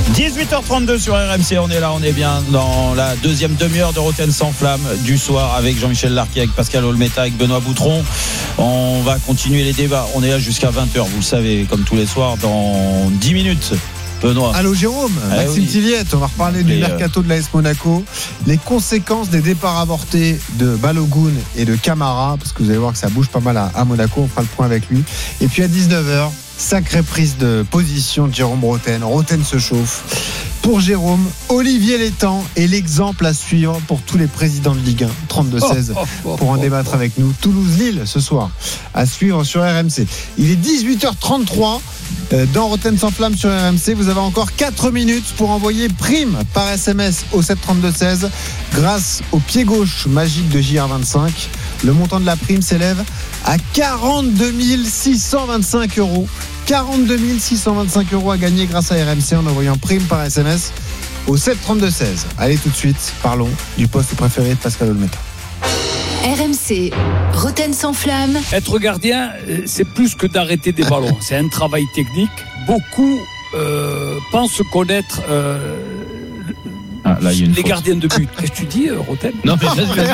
18h32 sur RMC, on est là, on est bien dans la deuxième demi-heure de Roten sans flamme du soir avec Jean-Michel Larquet, avec Pascal Olmeta, avec Benoît Boutron. On va continuer les débats, on est là jusqu'à 20h, vous le savez, comme tous les soirs, dans 10 minutes. Benoît. Allô Jérôme, Maxime Tilliette, on va reparler du mercato de l'AS Monaco, les conséquences des départs avortés de Balogun et de Camara, parce que vous allez voir que ça bouge pas mal à Monaco, on fera le point avec lui. Et puis à 19h, sacrée prise de position de Jérôme Roten. Roten se chauffe. Pour Jérôme, Olivier Létang est l'exemple à suivre pour tous les présidents de Ligue 1. 32-16 pour en débattre avec nous. Toulouse-Lille ce soir, à suivre sur RMC. Il est 18h33 dans Roten sans flamme sur RMC. Vous avez encore 4 minutes pour envoyer prime par SMS au 732-16 grâce au pied gauche magique de JR25. Le montant de la prime s'élève à 42 625 €. 42 625 € à gagner grâce à RMC en envoyant prime par SMS au 732-16. Allez tout de suite, parlons du poste préféré de Pascal Olmeta. RMC, Roten sans flamme. Être gardien, c'est plus que d'arrêter des ballons. C'est un travail technique. Beaucoup pensent connaître là, les gardiens de but. Qu'est-ce que tu dis, Roten? Non, mais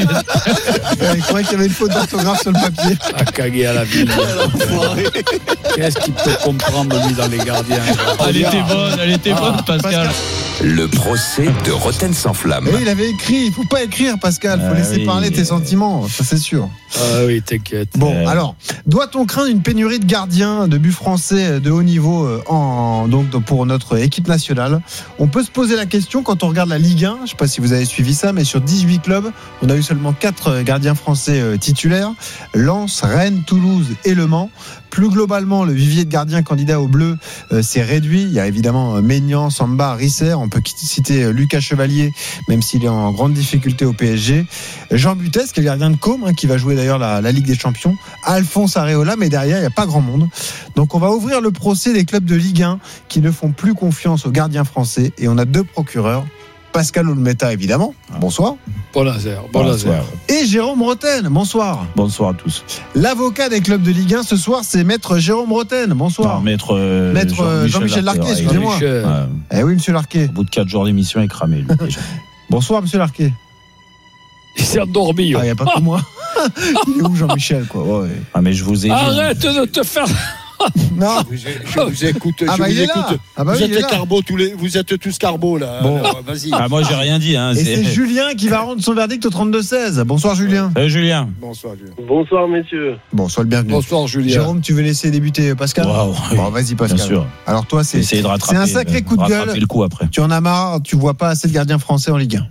Il croyait qu'il y avait une faute d'orthographe sur le papier. À caguer à la ville. Qu'est-ce qu'il peut comprendre, lui, dans les gardiens? Elle était bonne, Pascal. Le procès de Roten sans flamme. Et il avait écrit, il ne faut pas écrire, Pascal, il faut laisser parler tes sentiments, ça c'est sûr. Ah oui, t'inquiète. Bon, alors, doit-on craindre une pénurie de gardiens de but français de haut niveau donc pour notre équipe nationale? On peut se poser la question quand on regarde la Ligue 1, je ne sais pas si vous avez suivi ça, mais sur 18 clubs, on a eu seulement 4 gardiens français titulaires, Lens, Rennes, Toulouse et Le Mans. Plus globalement, le vivier de gardiens candidats au bleu s'est réduit. Il y a évidemment Maignan, Samba, Risser. On peut citer Lucas Chevalier, même s'il est en grande difficulté au PSG. Jean Butès, qui est le gardien de Côme, qui va jouer d'ailleurs la Ligue des Champions. Alphonse Areola, mais derrière, il n'y a pas grand monde. Donc on va ouvrir le procès des clubs de Ligue 1 qui ne font plus confiance aux gardiens français. Et on a 2 procureurs. Pascal Olmeta, évidemment. Bonsoir. Bonsoir. Et Jérôme Roten. Bonsoir. Bonsoir à tous. L'avocat des clubs de Ligue 1 ce soir, c'est maître Jérôme Roten. Bonsoir. Non, maître Jean-Michel Larquet, excusez-moi. Eh oui, monsieur Larquet. Au bout de 4 jours d'émission, il est cramé, lui, déjà. Bonsoir, monsieur Larquet. Il s'est endormi. Il n'y a pas que moi. Il est où, Jean-Michel, quoi? Ouais. Mais je vous ai dit. Arrête de te faire. Non. Je vous écoute. Il est là. Vous êtes Carbo, vous êtes tous Carbo là. Bon. Alors, vas-y. Moi j'ai rien dit. Et c'est Julien qui va rendre son verdict au 32-16. Bonsoir Julien. Julien. Bonsoir Julien. Bonsoir messieurs. Bon, sois le bienvenu. Bonsoir Julien. Jérôme, tu veux laisser débuter Pascal? Bon, vas-y Pascal. Bien sûr. Alors toi, c'est un sacré coup de gueule. Le coup après. Tu en as marre, tu vois pas assez de gardiens français en Ligue 1.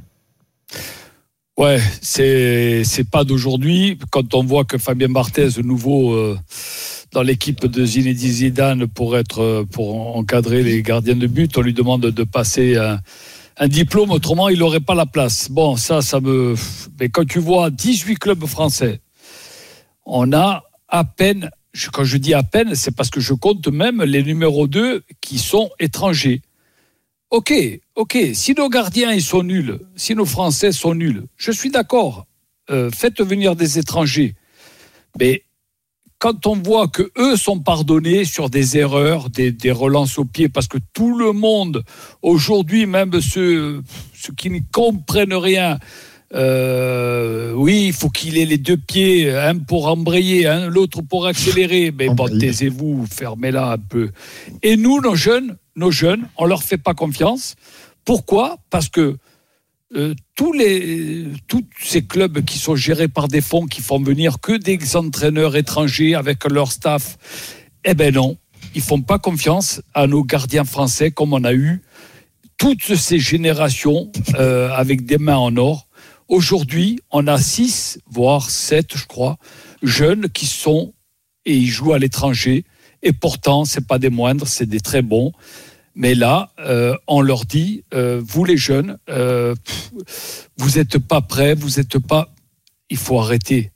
Ouais, c'est pas d'aujourd'hui. Quand on voit que Fabien Barthez, nouveau dans l'équipe de Zinedine Zidane pour encadrer les gardiens de but, on lui demande de passer un diplôme, autrement il n'aurait pas la place. Bon, ça me... Mais quand tu vois 18 clubs français, on a à peine, quand je dis à peine, c'est parce que je compte même les numéros 2 qui sont étrangers. Ok, si nos gardiens ils sont nuls, si nos Français sont nuls, je suis d'accord, faites venir des étrangers. Mais quand on voit que eux sont pardonnés sur des erreurs, des relances au pied, parce que tout le monde, aujourd'hui, même ceux qui ne comprennent rien, oui, il faut qu'il ait les 2 pieds, un pour embrayer, l'autre pour accélérer. Mais bon, taisez-vous, fermez-la un peu. Et nous, nos jeunes, on leur fait pas confiance. Pourquoi ? Parce que tous ces clubs qui sont gérés par des fonds qui font venir que des entraîneurs étrangers avec leur staff, eh ben non, ils font pas confiance à nos gardiens français comme on a eu toutes ces générations avec des mains en or. Aujourd'hui, on a 6, voire 7, je crois, jeunes qui sont et ils jouent à l'étranger. Et pourtant, c'est pas des moindres, c'est des très bons. Mais là, on leur dit, vous les jeunes, vous êtes pas prêts, vous êtes pas... Il faut arrêter.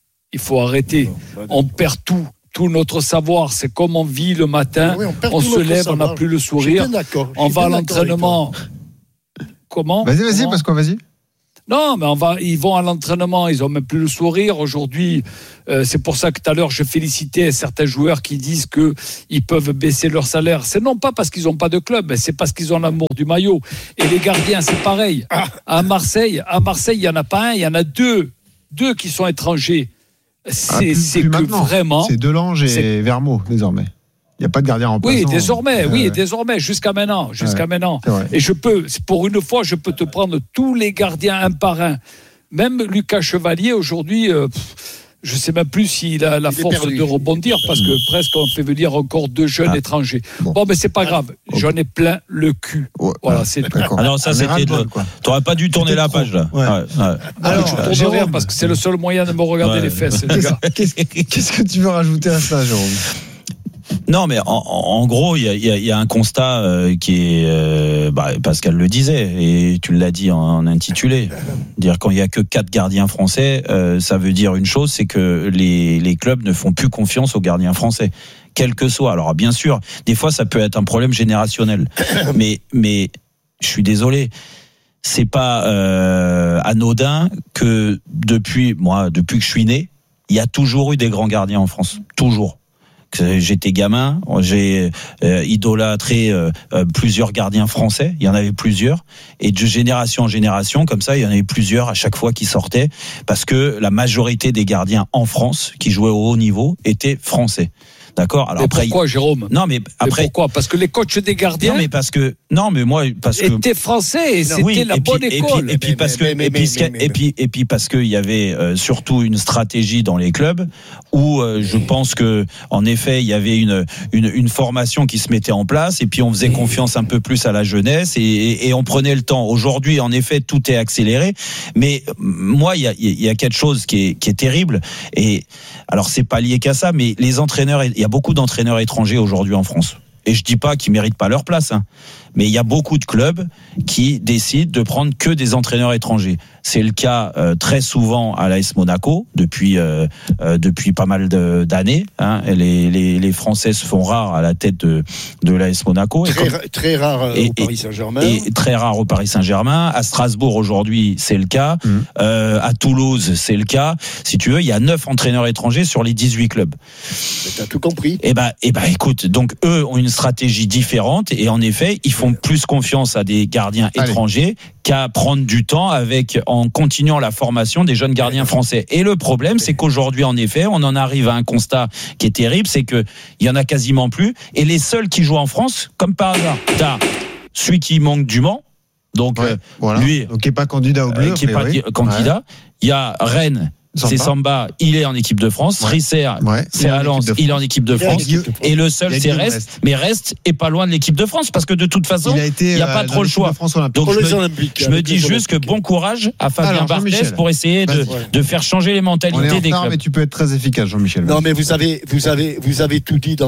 On perd tout notre savoir. C'est comme on vit le matin, on se lève, on n'a plus le sourire. On va à l'entraînement. Comment ? Vas-y, parce qu'on vas-y. Non, mais ils vont à l'entraînement, ils ont même plus le sourire. Aujourd'hui, c'est pour ça que tout à l'heure, je félicitais certains joueurs qui disent qu'ils peuvent baisser leur salaire. C'est non pas parce qu'ils n'ont pas de club, mais c'est parce qu'ils ont l'amour du maillot. Et les gardiens, c'est pareil. À Marseille, il n'y en a pas un, il y en a deux qui sont étrangers. C'est plus que vraiment... C'est Delange et Vermeaux, désormais. Il n'y a pas de gardien remplaçant. Oui, désormais, jusqu'à maintenant. Et pour une fois, je peux te prendre tous les gardiens un par un. Même Lucas Chevalier, aujourd'hui, je ne sais même plus s'il a la force de rebondir, parce que presque on fait venir encore 2 jeunes étrangers. Bon, mais c'est pas grave. J'en ai plein le cul. Voilà, c'est tout. Ah non, ça, c'était... Tu n'aurais pas dû tourner la page, là. Ouais. Alors, je tourne rien, parce que c'est le seul moyen de me regarder les fesses, les gars. Qu'est-ce que tu veux rajouter à ça, Jérôme ? Non, mais en gros, il y a un constat qui est, Pascal le disait, et tu l'as dit en intitulé. Dire quand il y a que 4 gardiens français, ça veut dire une chose, c'est que les clubs ne font plus confiance aux gardiens français, quel que soit. Alors bien sûr, des fois, ça peut être un problème générationnel, mais je suis désolé. C'est pas anodin que depuis que je suis né, il y a toujours eu des grands gardiens en France, toujours. J'étais gamin, j'ai idolâtré plusieurs gardiens français, il y en avait plusieurs, et de génération en génération, comme ça, il y en avait plusieurs à chaque fois qui sortaient, parce que la majorité des gardiens en France qui jouaient au haut niveau étaient français. D'accord. Alors pourquoi, Jérôme ? Non, mais après. Pourquoi ? Parce que les coachs des gardiens. Étaient français et c'était la bonne école. Et puis parce qu'il y avait surtout une stratégie dans les clubs où je pense que en effet il y avait une formation qui se mettait en place et puis on faisait confiance un peu plus à la jeunesse et on prenait le temps. Aujourd'hui, en effet, tout est accéléré. Mais moi, il y a quelque chose qui est terrible. Et alors c'est pas lié qu'à ça, mais les entraîneurs. Il y a beaucoup d'entraîneurs étrangers aujourd'hui en France. Et je dis pas qu'ils méritent pas leur place, mais il y a beaucoup de clubs qui décident de prendre que des entraîneurs étrangers. C'est le cas très souvent à l'AS Monaco depuis pas mal d'années. Les Français se font rares à la tête de l'AS Monaco. Très rare au Paris Saint-Germain. Et très rare au Paris Saint-Germain. À Strasbourg aujourd'hui, c'est le cas. À Toulouse, c'est le cas. Si tu veux, il y a 9 entraîneurs étrangers sur les 18 clubs. T'as tout compris. Eh ben, écoute, donc eux ont une stratégie différente et en effet, ils font plus confiance à des gardiens étrangers qu'à prendre du temps en continuant la formation des jeunes gardiens français. Et le problème, c'est qu'aujourd'hui, en effet, on en arrive à un constat qui est terrible, c'est que il y en a quasiment plus. Et les seuls qui jouent en France, comme par hasard, t'as celui qui manque du Mans, donc voilà. lui, donc qui est pas candidat au bleu, qui est pas candidat. Il y a Rennes. C'est Samba, il est en équipe de France. Risser, c'est à Lens, il est en équipe de France. Et le seul, c'est Rest. Mais Rest est pas loin de l'équipe de France parce que de toute façon, il n'y a pas trop le choix. Donc je me dis juste que bon courage à Fabien Barthez pour essayer de faire changer les mentalités des clubs. Mais tu peux être très efficace, Jean-Michel. Non, mais vous avez tout dit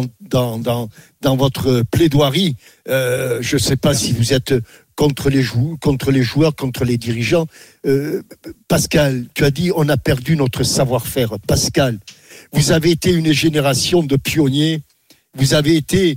dans votre plaidoirie. Je ne sais pas si vous êtes contre les joueurs, contre les dirigeants. Pascal, tu as dit on a perdu notre savoir-faire. Pascal, vous avez été une génération de pionniers. Vous avez été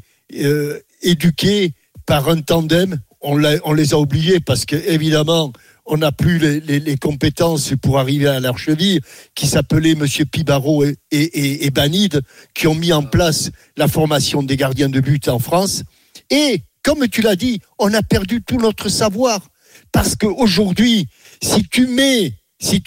éduqués par un tandem. On les a oubliés parce que évidemment on n'a plus les compétences pour arriver à leur cheville, qui s'appelaient Monsieur Pibaro et Banide, qui ont mis en place la formation des gardiens de but en France. Et comme tu l'as dit, on a perdu tout notre savoir. Parce qu'aujourd'hui, si tu mets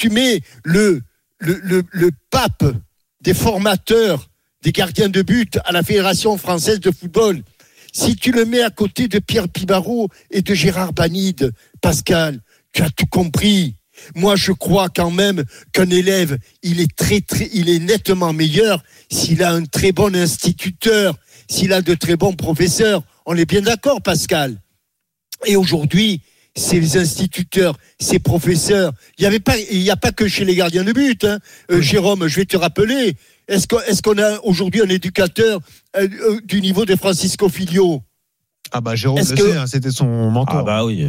le pape des formateurs des gardiens de but à la Fédération française de football, si tu le mets à côté de Pierre Pibaro et de Gérard Banide, Pascal, tu as tout compris. Moi, je crois quand même qu'un élève, il est nettement meilleur s'il a un très bon instituteur, s'il a de très bons professeurs. On est bien d'accord, Pascal. Et aujourd'hui, ces instituteurs, ces professeurs, il n'y a pas que chez les gardiens de but. Jérôme, je vais te rappeler, est-ce qu'on a aujourd'hui un éducateur du niveau de Francisco Filho ? Ah bah Jérôme le sait, c'était son mentor. Ah bah oui.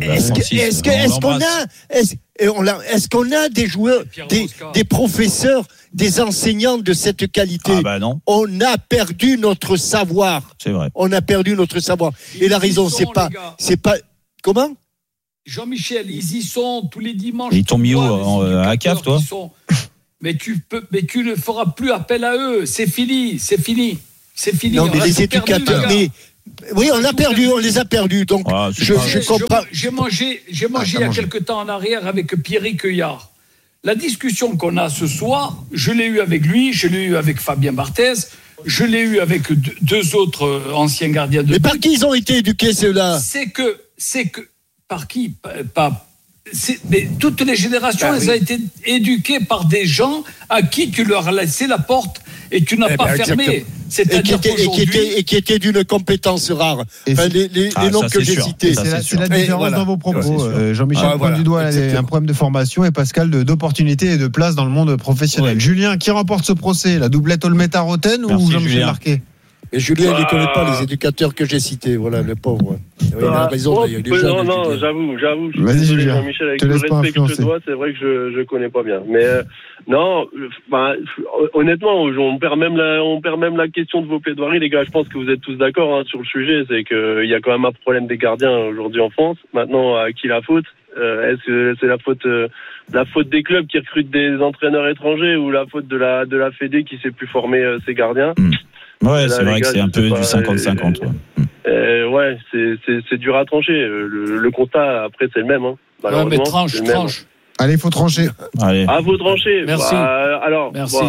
Est-ce qu'on a des joueurs, des professeurs, des enseignants de cette qualité ? Ah bah non. On a perdu notre savoir. C'est vrai. On a perdu notre savoir. Et la raison, c'est pas comment ? Jean-Michel, ils y sont tous les dimanches. Ils t'ont mis où à la cave, toi? Mais tu ne feras plus appel à eux. C'est fini. Non, mais les éducateurs. Oui, on les a perdus. Donc, je comprends. J'ai mangé il y a quelque temps en arrière avec Pierre Cueillard. La discussion qu'on a ce soir, je l'ai eue avec lui, je l'ai eue avec Fabien Barthez, je l'ai eue avec deux autres anciens gardiens de but. Mais par qui ils ont été éduqués, ceux-là? C'est que par qui? Mais toutes les générations, elles ont été éduquées par des gens à qui tu leur as laissé la porte et tu n'as pas fermé. C'est-à-dire et qui étaient d'une compétence rare. Enfin, les noms que j'ai cités. C'est la différence dans vos propos. Jean-Michel pointe du doigt un problème de formation et Pascal d'opportunité et de place dans le monde professionnel. Ouais. Julien, qui remporte ce procès? La doublette Olmeta-Roten ou Jean-Michel Larquet? Et Julien, il ne connaît pas les éducateurs que j'ai cités. Voilà, le pauvre. Il a raison. Non, j'avoue. Vas-y, Julien. Jean-Michel, avec le respect que je te dois, c'est vrai que je connais pas bien. Mais non, honnêtement, on perd même la question de vos plaidoiries, les gars. Je pense que vous êtes tous d'accord sur le sujet. C'est qu'il y a quand même un problème des gardiens aujourd'hui en France. Maintenant, à qui la faute? Est-ce que c'est la faute des clubs qui recrutent des entraîneurs étrangers ou la faute de la Fédé qui sait plus former ses gardiens? Ouais, c'est vrai que c'est un peu du 50-50. Ouais, c'est dur à trancher. Le constat, après, c'est le même. Ouais, mais tranche. Allez, il faut trancher. Allez. Faut trancher. Merci. Alors, merci.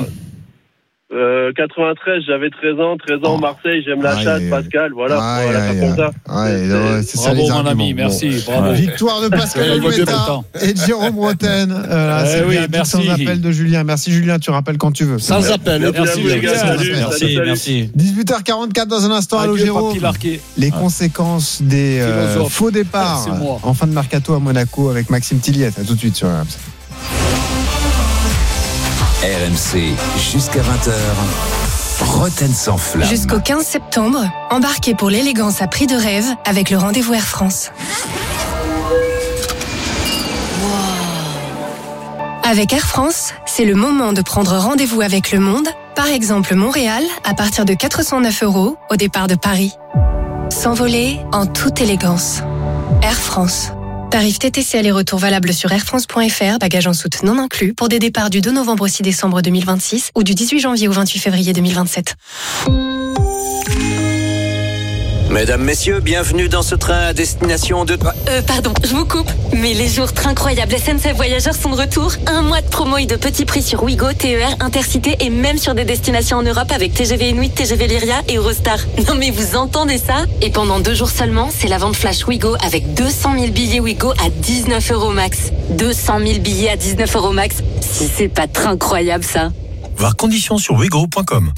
93, j'avais 13 ans, Marseille, j'aime la chasse, Pascal, voilà, comme ça. C'est ça, bravo, mon ami, merci. Bravo. Victoire de Pascal Olmeta et de Jérôme Roten. Merci. Sans appel de Julien. Merci, Julien, tu rappelles quand tu veux. Sans appel. Merci, les gars. Merci. 18h44 dans un instant. Allô, Jérôme. Les conséquences des faux départs en fin de mercato à Monaco avec Maxime Tilliette. À tout de suite sur RMC. RMC, jusqu'à 20h, Roten sans flamme. Jusqu'au 15 septembre, embarquez pour l'élégance à prix de rêve avec le rendez-vous Air France. Avec Air France, c'est le moment de prendre rendez-vous avec le monde. Par exemple, Montréal, à partir de 409 € au départ de Paris. S'envoler en toute élégance. Air France. Tarif TTC aller-retour valable sur airfrance.fr, bagages en soute non inclus, pour des départs du 2 novembre au 6 décembre 2026 ou du 18 janvier au 28 février 2027. Mesdames, messieurs, bienvenue dans ce train à destination de... Pardon, je vous coupe. Mais les jours Train Incroyables SNCF Voyageurs sont de retour. 1 mois de promo et de petits prix sur Ouigo, TER, Intercité et même sur des destinations en Europe avec TGV Inuit, TGV Lyria et Eurostar. Non mais vous entendez ça? Et pendant 2 jours seulement, c'est la vente flash Ouigo avec 200 000 billets Ouigo à 19 € max. 200 000 billets à 19 € max. Si c'est pas Train Incroyable ça. Voir conditions sur ouigo.com.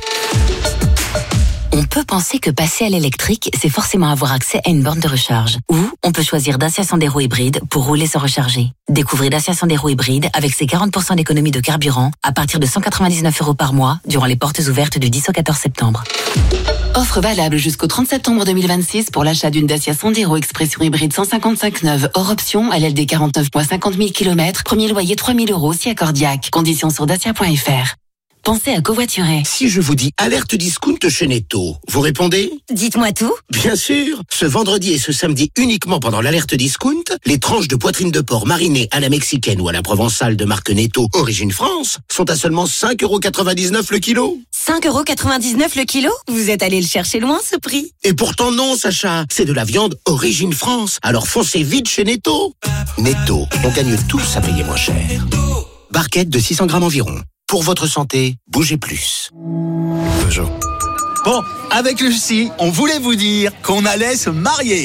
On peut penser que passer à l'électrique, c'est forcément avoir accès à une borne de recharge. Ou on peut choisir Dacia Sandero hybride pour rouler sans recharger. Découvrez Dacia Sandero hybride avec ses 40% d'économie de carburant à partir de 199 € par mois durant les portes ouvertes du 10 au 14 septembre. Offre valable jusqu'au 30 septembre 2026 pour l'achat d'une Dacia Sandero Expression hybride 155 neuve hors option à LLD 49 mois 50 000 km. Premier loyer 3 000 € si accordiaque. Conditions sur dacia.fr. Pensez à covoiturer. Si je vous dis alerte discount chez Netto, vous répondez? Dites-moi tout. Bien sûr. Ce vendredi et ce samedi uniquement pendant l'alerte discount, les tranches de poitrine de porc marinées à la mexicaine ou à la provençale de marque Netto Origine France sont à seulement 5,99 € le kilo. 5,99 € le kilo? Vous êtes allé le chercher loin ce prix. Et pourtant non, Sacha. C'est de la viande Origine France. Alors foncez vite chez Netto. Netto, on gagne tous à payer moins cher. Barquette de 600 grammes environ. Pour votre santé, bougez plus. Peugeot. Bon, avec Lucie, on voulait vous dire qu'on allait se marier.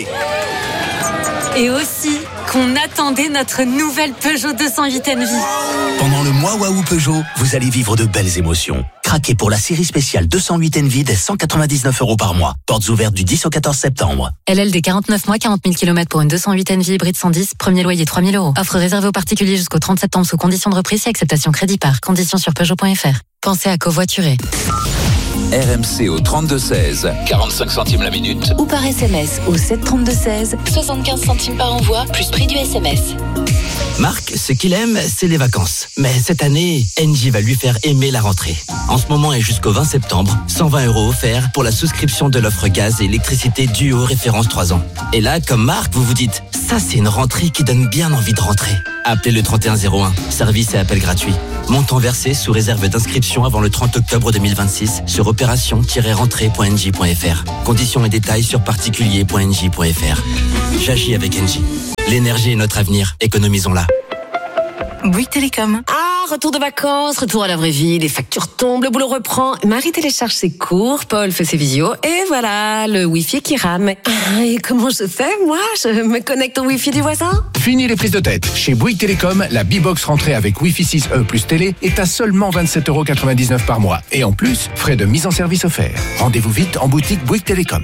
Et aussi qu'on attendait notre nouvelle Peugeot 208 Envie. Pendant le mois Waouh Peugeot, vous allez vivre de belles émotions. Craquez pour la série spéciale 208 Envie dès 199 € par mois. Portes ouvertes du 10 au 14 septembre. LLD 49 mois, 40 000 km pour une 208 Envie hybride 110, premier loyer 3 000 €. Offre réservée aux particuliers jusqu'au 30 septembre sous conditions de reprise et acceptation crédit par. Conditions sur Peugeot.fr. Pensez à covoiturer. RMC au 32-16, 45 centimes la minute. Ou par SMS au 7 32 16, 75 centimes par envoi, plus prix du SMS. Marc, ce qu'il aime, c'est les vacances. Mais cette année, Engie va lui faire aimer la rentrée. En ce moment et jusqu'au 20 septembre, 120 € offerts pour la souscription de l'offre gaz et électricité Duo référence 3 ans. Et là, comme Marc, vous vous dites, ça c'est une rentrée qui donne bien envie de rentrer. Appelez le 3101, service et appel gratuit. Montant versé sous réserve d'inscription avant le 30 octobre 2026 sur opération-rentrée.engie.fr. Conditions et détails sur particulier.engie.fr. J'agis avec Engie. L'énergie est notre avenir, économisons-la. Bouygues Télécom. Ah, retour de vacances, retour à la vraie vie, les factures tombent, le boulot reprend. Marie télécharge ses cours, Paul fait ses visios, et voilà, le Wi-Fi qui rame. Ah, et comment je fais, moi? Je me connecte au Wi-Fi du voisin? Fini les prises de tête. Chez Bouygues Télécom, la B-Box rentrée avec Wi-Fi 6E plus télé est à seulement 27,99 € par mois. Et en plus, frais de mise en service offerts. Rendez-vous vite en boutique Bouygues Télécom.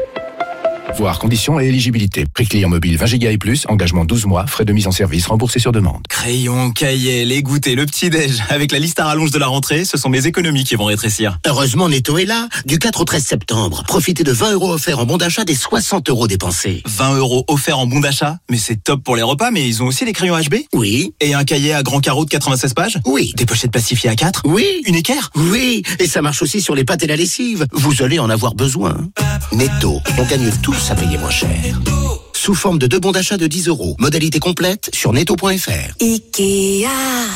Voir conditions et éligibilité. Prix client mobile 20 Go et plus, engagement 12 mois, frais de mise en service remboursés sur demande. Crayon, cahier, les goûters, le petit-déj. Avec la liste à rallonge de la rentrée, ce sont mes économies qui vont rétrécir. Heureusement, Netto est là. Du 4 au 13 septembre. Profitez de 20 € offerts en bon d'achat des 60 € dépensés. 20 € offerts en bon d'achat? Mais c'est top pour les repas, mais ils ont aussi les crayons HB? Oui. Et un cahier à grand carreau de 96 pages? Oui. Des pochettes plastifiées à 4? Oui. Une équerre? Oui. Et ça marche aussi sur les pâtes et la lessive. Vous allez en avoir besoin. Netto, on gagne tous à payer moins cher. Sous forme de 2 bons d'achat de 10 €. Modalité complète sur netto.fr. Ikea.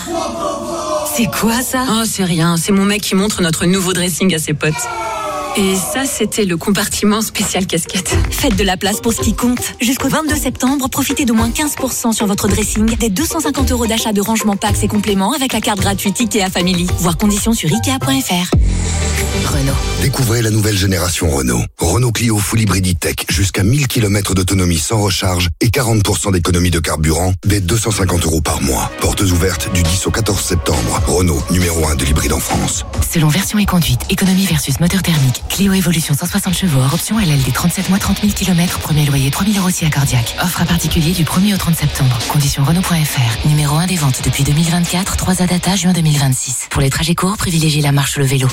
C'est quoi ça? Oh, c'est rien, c'est mon mec qui montre notre nouveau dressing à ses potes. Et ça, c'était le compartiment spécial casquette. Faites de la place pour ce qui compte. Jusqu'au 22 septembre, profitez de moins 15% sur votre dressing, des 250 € d'achat de rangement packs et compléments avec la carte gratuite Ikea Family. Voir conditions sur Ikea.fr. Renault. Découvrez la nouvelle génération Renault. Renault Clio Full Hybrid E-Tech, jusqu'à 1000 km d'autonomie sans recharge et 40% d'économie de carburant, dès 250 € par mois. Portes ouvertes du 10 au 14 septembre. Renault, numéro 1 de l'hybride en France. Selon version et conduite, économie versus moteur thermique. Clio Evolution 160 chevaux hors option LLD 37 mois 30 000 km, premier loyer 3 000 € si accordiaque. Offre à particulier du 1er au 30 septembre. Conditions Renault.fr. Numéro 1 des ventes depuis 2024, 3 data juin 2026. Pour les trajets courts, privilégiez la marche ou le vélo.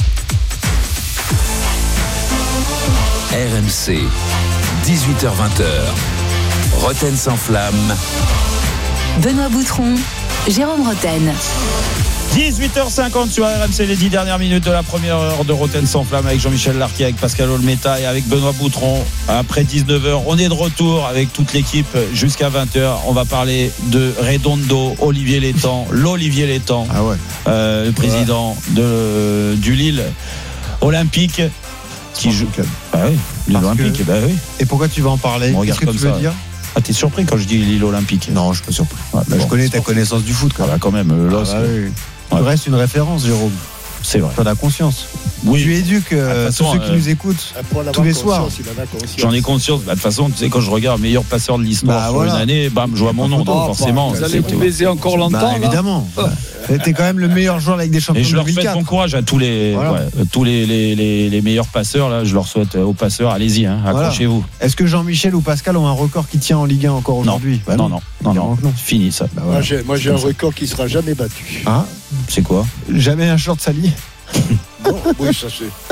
RMC, 18h-20h, Roten sans flamme. Benoît Boutron, Jérôme Roten. 18h50 sur RMC, les 10 dernières minutes de la première heure de Roten sans flamme avec Jean-Michel Larquet, avec Pascal Olmeta et avec Benoît Boutron. Après 19h, on est de retour avec toute l'équipe jusqu'à 20h. On va parler de Redondo, Olivier Létang, l'Olivier Létang, le président du Lille Olympique. Qui joue. Bah oui, Lille Olympique, bah oui. Et pourquoi tu vas en parler? Qu'est-ce que tu veux dire? Ah, t'es surpris quand je dis Lille Olympique? Non, je suis pas surpris. Ouais, je connais ta connaissance du foot, quand même. Oui. Tu restes une référence, Jérôme. C'est vrai. T'en as conscience. Oui. Tu éduques tous ceux qui nous écoutent tous les soirs. J'en ai conscience. De toute façon, tu sais, quand je regarde meilleur passeur de l'histoire sur une année, bam, je vois mon nom. Donc forcément. Vous allez vous baiser encore longtemps. Évidemment. T'es quand même le meilleur joueur avec des champions. Et je leur 2004. souhaite bon courage à tous les meilleurs passeurs. Là, je leur souhaite aux passeurs, allez-y, accrochez-vous. Est-ce que Jean-Michel ou Pascal ont un record qui tient en Ligue 1 encore aujourd'hui? Non. Fini ça. Moi j'ai un record qui sera jamais battu. Ah, c'est quoi? Jamais un short sali. Non, oui, ça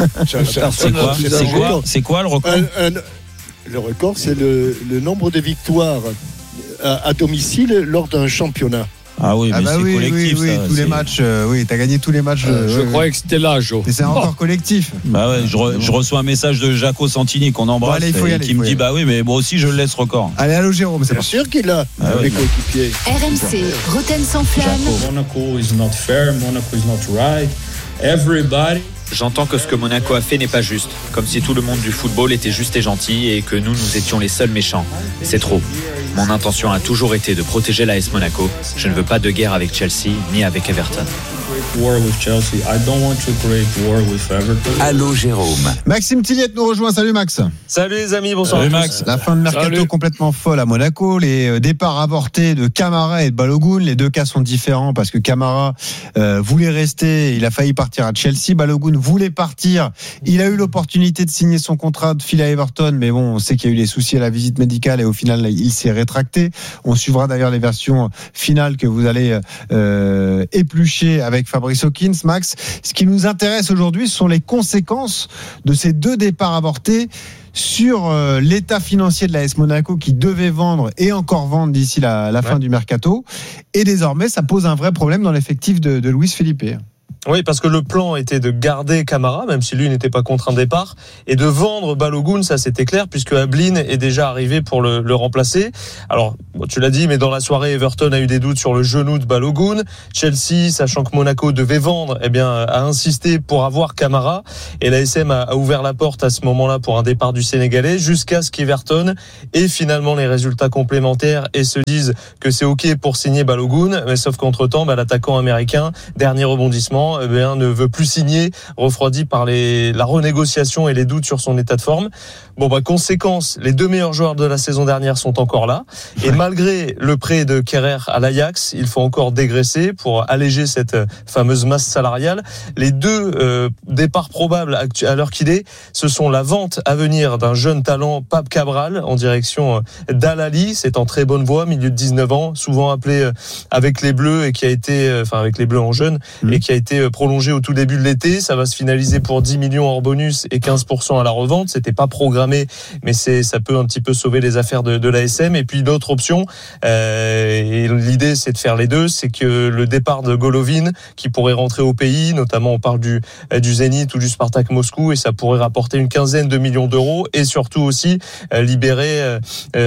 c'est quoi le record? Le record, c'est le nombre de victoires à domicile lors d'un championnat. Ah oui, mais c'est collectif. Oui, tous les matchs. T'as gagné tous les matchs. Je croyais que c'était là, Jo. Mais c'est encore collectif. Bah ouais, je reçois un message de Jaco Santini qu'on embrasse qui me dit bah oui, mais moi aussi je le laisse record. Allez, allô Jérôme, c'est sûr qu'il a avec coéquipiers. RMC, Roten sans flamme. Monaco is not fair, Monaco is not right. Everybody. J'entends que ce que Monaco a fait n'est pas juste, comme si tout le monde du football était juste et gentil et que nous étions les seuls méchants. C'est trop. Mon intention a toujours été de protéger l'AS Monaco. Je ne veux pas de guerre avec Chelsea ni avec Everton. Allô Jérôme. Maxime Tilliette nous rejoint. Salut Max. Salut les amis, bonsoir. Salut Max. La fin de mercato complètement folle à Monaco. Les départs avortés de Camara et de Balogun. Les deux cas sont différents parce que Camara voulait rester. Il a failli partir à Chelsea. Balogun voulait partir. Il a eu l'opportunité de signer son contrat de fil à Everton, mais bon, on sait qu'il y a eu des soucis à la visite médicale et au final, il s'est rétracté. On suivra d'ailleurs les versions finales que vous allez éplucher avec avec Fabrice Hawkins. Max, ce qui nous intéresse aujourd'hui, ce sont les conséquences de ces 2 départs avortés sur l'état financier de l'AS Monaco qui devait vendre et encore vendre d'ici la fin du mercato. Et désormais, ça pose un vrai problème dans l'effectif de Luis Felipe. Oui, parce que le plan était de garder Camara, même si lui n'était pas contre un départ, et de vendre Balogun, ça c'était clair, puisque Ablin est déjà arrivé pour le remplacer. Alors, tu l'as dit, mais dans la soirée, Everton a eu des doutes sur le genou de Balogun. Chelsea, sachant que Monaco devait vendre, a insisté pour avoir Camara. Et l'ASM a ouvert la porte à ce moment-là pour un départ du Sénégalais, jusqu'à ce qu'Everton ait finalement les résultats complémentaires et se dise que c'est OK pour signer Balogun. Mais sauf qu'entre-temps, l'attaquant américain, dernier rebondissement, ne veut plus signer, refroidi par la renégociation et les doutes sur son état de forme. Conséquence, les 2 meilleurs joueurs de la saison dernière sont encore là. Et malgré le prêt de Kerrer à l'Ajax, il faut encore dégraisser pour alléger cette fameuse masse salariale. Les 2 départs probables à l'heure qu'il est, ce sont la vente à venir d'un jeune talent, Pape Cabral, en direction d'Al Ahly. C'est en très bonne voie, milieu de 19 ans, souvent appelé avec les Bleus et qui a été, avec les Bleus en jeune, et qui a été prolongé au tout début de l'été. Ça va se finaliser pour 10 millions hors bonus et 15% à la revente. C'était pas programmé, mais ça peut un petit peu sauver les affaires de l'ASM. Et puis d'autres options, et l'idée c'est de faire les 2, c'est que le départ de Golovin, qui pourrait rentrer au pays, notamment on parle du Zénith ou du Spartak Moscou, et ça pourrait rapporter une 15aine de millions d'euros, et surtout aussi libérer,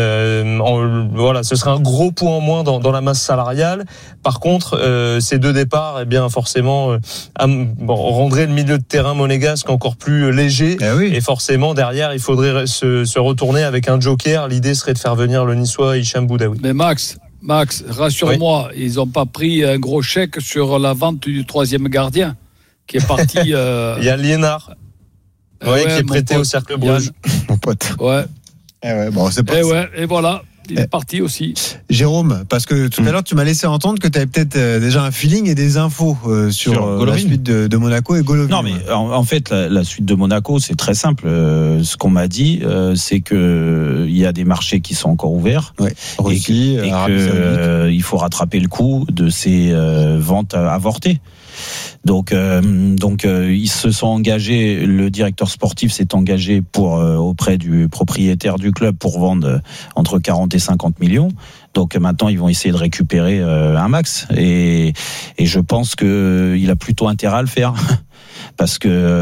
ce serait un gros point en moins dans la masse salariale. Par contre, ces 2 départs, forcément rendrait le milieu de terrain monégasque encore plus léger, et forcément derrière il faudrait se retourner avec un joker. L'idée serait de faire venir le Niçois Hicham Boudaoui. Mais Max, rassure-moi, ils n'ont pas pris un gros chèque sur la vente du 3e gardien qui est parti. Il y a Liénard qui est prêté au Cercle Bruges. Mon pote. Ouais. C'est pas et voilà. Il est parti aussi. Jérôme, parce que tout à l'heure tu m'as laissé entendre que tu avais peut-être déjà un feeling et des infos sur la suite de Monaco et Golovin. Non, mais en fait la suite de Monaco c'est très simple. Ce qu'on m'a dit, c'est que il y a des marchés qui sont encore ouverts, Russie, et que il faut rattraper le coup de ces ventes avortées. Donc ils se sont engagés, le directeur sportif s'est engagé auprès du propriétaire du club pour vendre entre 40 et 50 millions. Donc maintenant ils vont essayer de récupérer un max, et je pense que il a plutôt intérêt à le faire. Parce que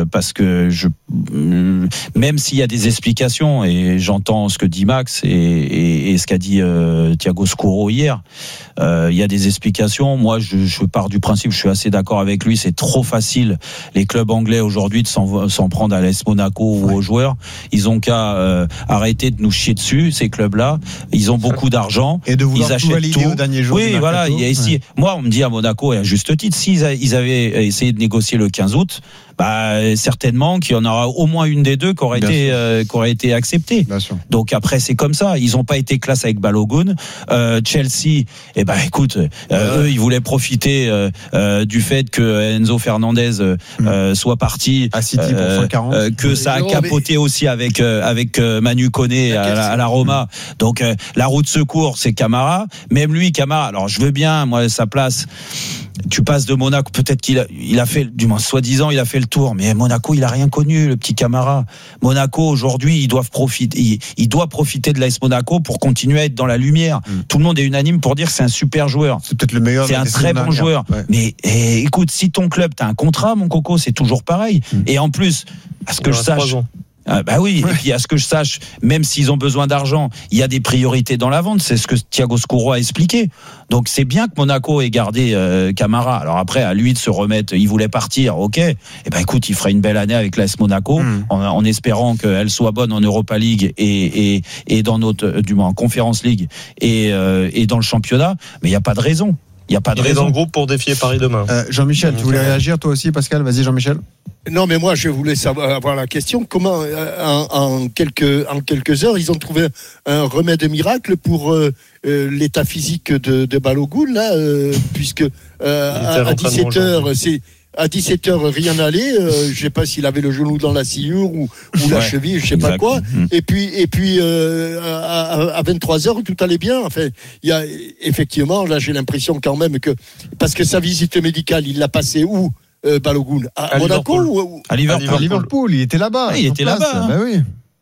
même s'il y a des explications, et j'entends ce que dit Max et ce qu'a dit Thiago Scuro hier, il y a des explications. Moi je pars du principe, je suis assez d'accord avec lui, c'est trop facile les clubs anglais aujourd'hui de s'en prendre à l'AS Monaco ou aux joueurs. Ils ont qu'à arrêter de nous chier dessus, ces clubs-là. Ils ont beaucoup d'argent, et de vouloir ils achètent tout au dernier jour. Oui, voilà. Il y a ici, moi on me dit à Monaco, et à juste titre, s'ils avaient essayé de négocier le 15 août, certainement qu'il y en aura au moins une des 2 qui aurait été acceptée. Donc après c'est comme ça, ils n'ont pas été classe avec Balogun. Chelsea, écoute, eux ils voulaient profiter du fait que Enzo Fernandez soit parti à City pour 140, que ça a capoté aussi avec Manu Koné à la Roma. Donc la roue de secours c'est Camara, même lui Camara. Alors je veux bien, moi sa place. Tu passes de Monaco, peut-être qu'il a fait, du moins soi-disant, il a fait le tour, mais Monaco, il a rien connu, le petit Camara. Monaco, aujourd'hui, il doit profiter de l'AS Monaco pour continuer à être dans la lumière. Tout le monde est unanime pour dire que c'est un super joueur. C'est peut-être le meilleur. C'est un très bon joueur. Ouais. Mais écoute, si ton club, t'as un contrat, mon coco, c'est toujours pareil. Et en plus, à ce que je sache. Oui, et puis à ce que je sache, même s'ils ont besoin d'argent, il y a des priorités dans la vente, c'est ce que Thiago Scuro a expliqué. Donc c'est bien que Monaco ait gardé Camara. Alors après, à lui de se remettre, il voulait partir, ok. Écoute, il fera une belle année avec l'AS Monaco, en espérant qu'elle soit bonne en Europa League et dans du moins en Conference League et dans le championnat, mais il n'y a pas de raison. Il n'y a pas de raison. Dans le groupe pour défier Paris demain. Jean-Michel, tu voulais réagir toi aussi, Pascal? Vas-y, Jean-Michel. Non, mais moi, je voulais avoir la question. Comment, en quelques heures, ils ont trouvé un remède miracle pour l'état physique de Balogun, là, puisque à 17h, à 17h, rien n'allait. Je sais pas s'il avait le genou dans la sciure ou la cheville, je sais pas quoi. Et puis à 23h, tout allait bien. Enfin, il y a effectivement, là, j'ai l'impression quand même que parce que sa visite médicale, il l'a passée où, Balogun, à Monaco ou à Liverpool. Il était là-bas. Il était là-bas. Ben oui.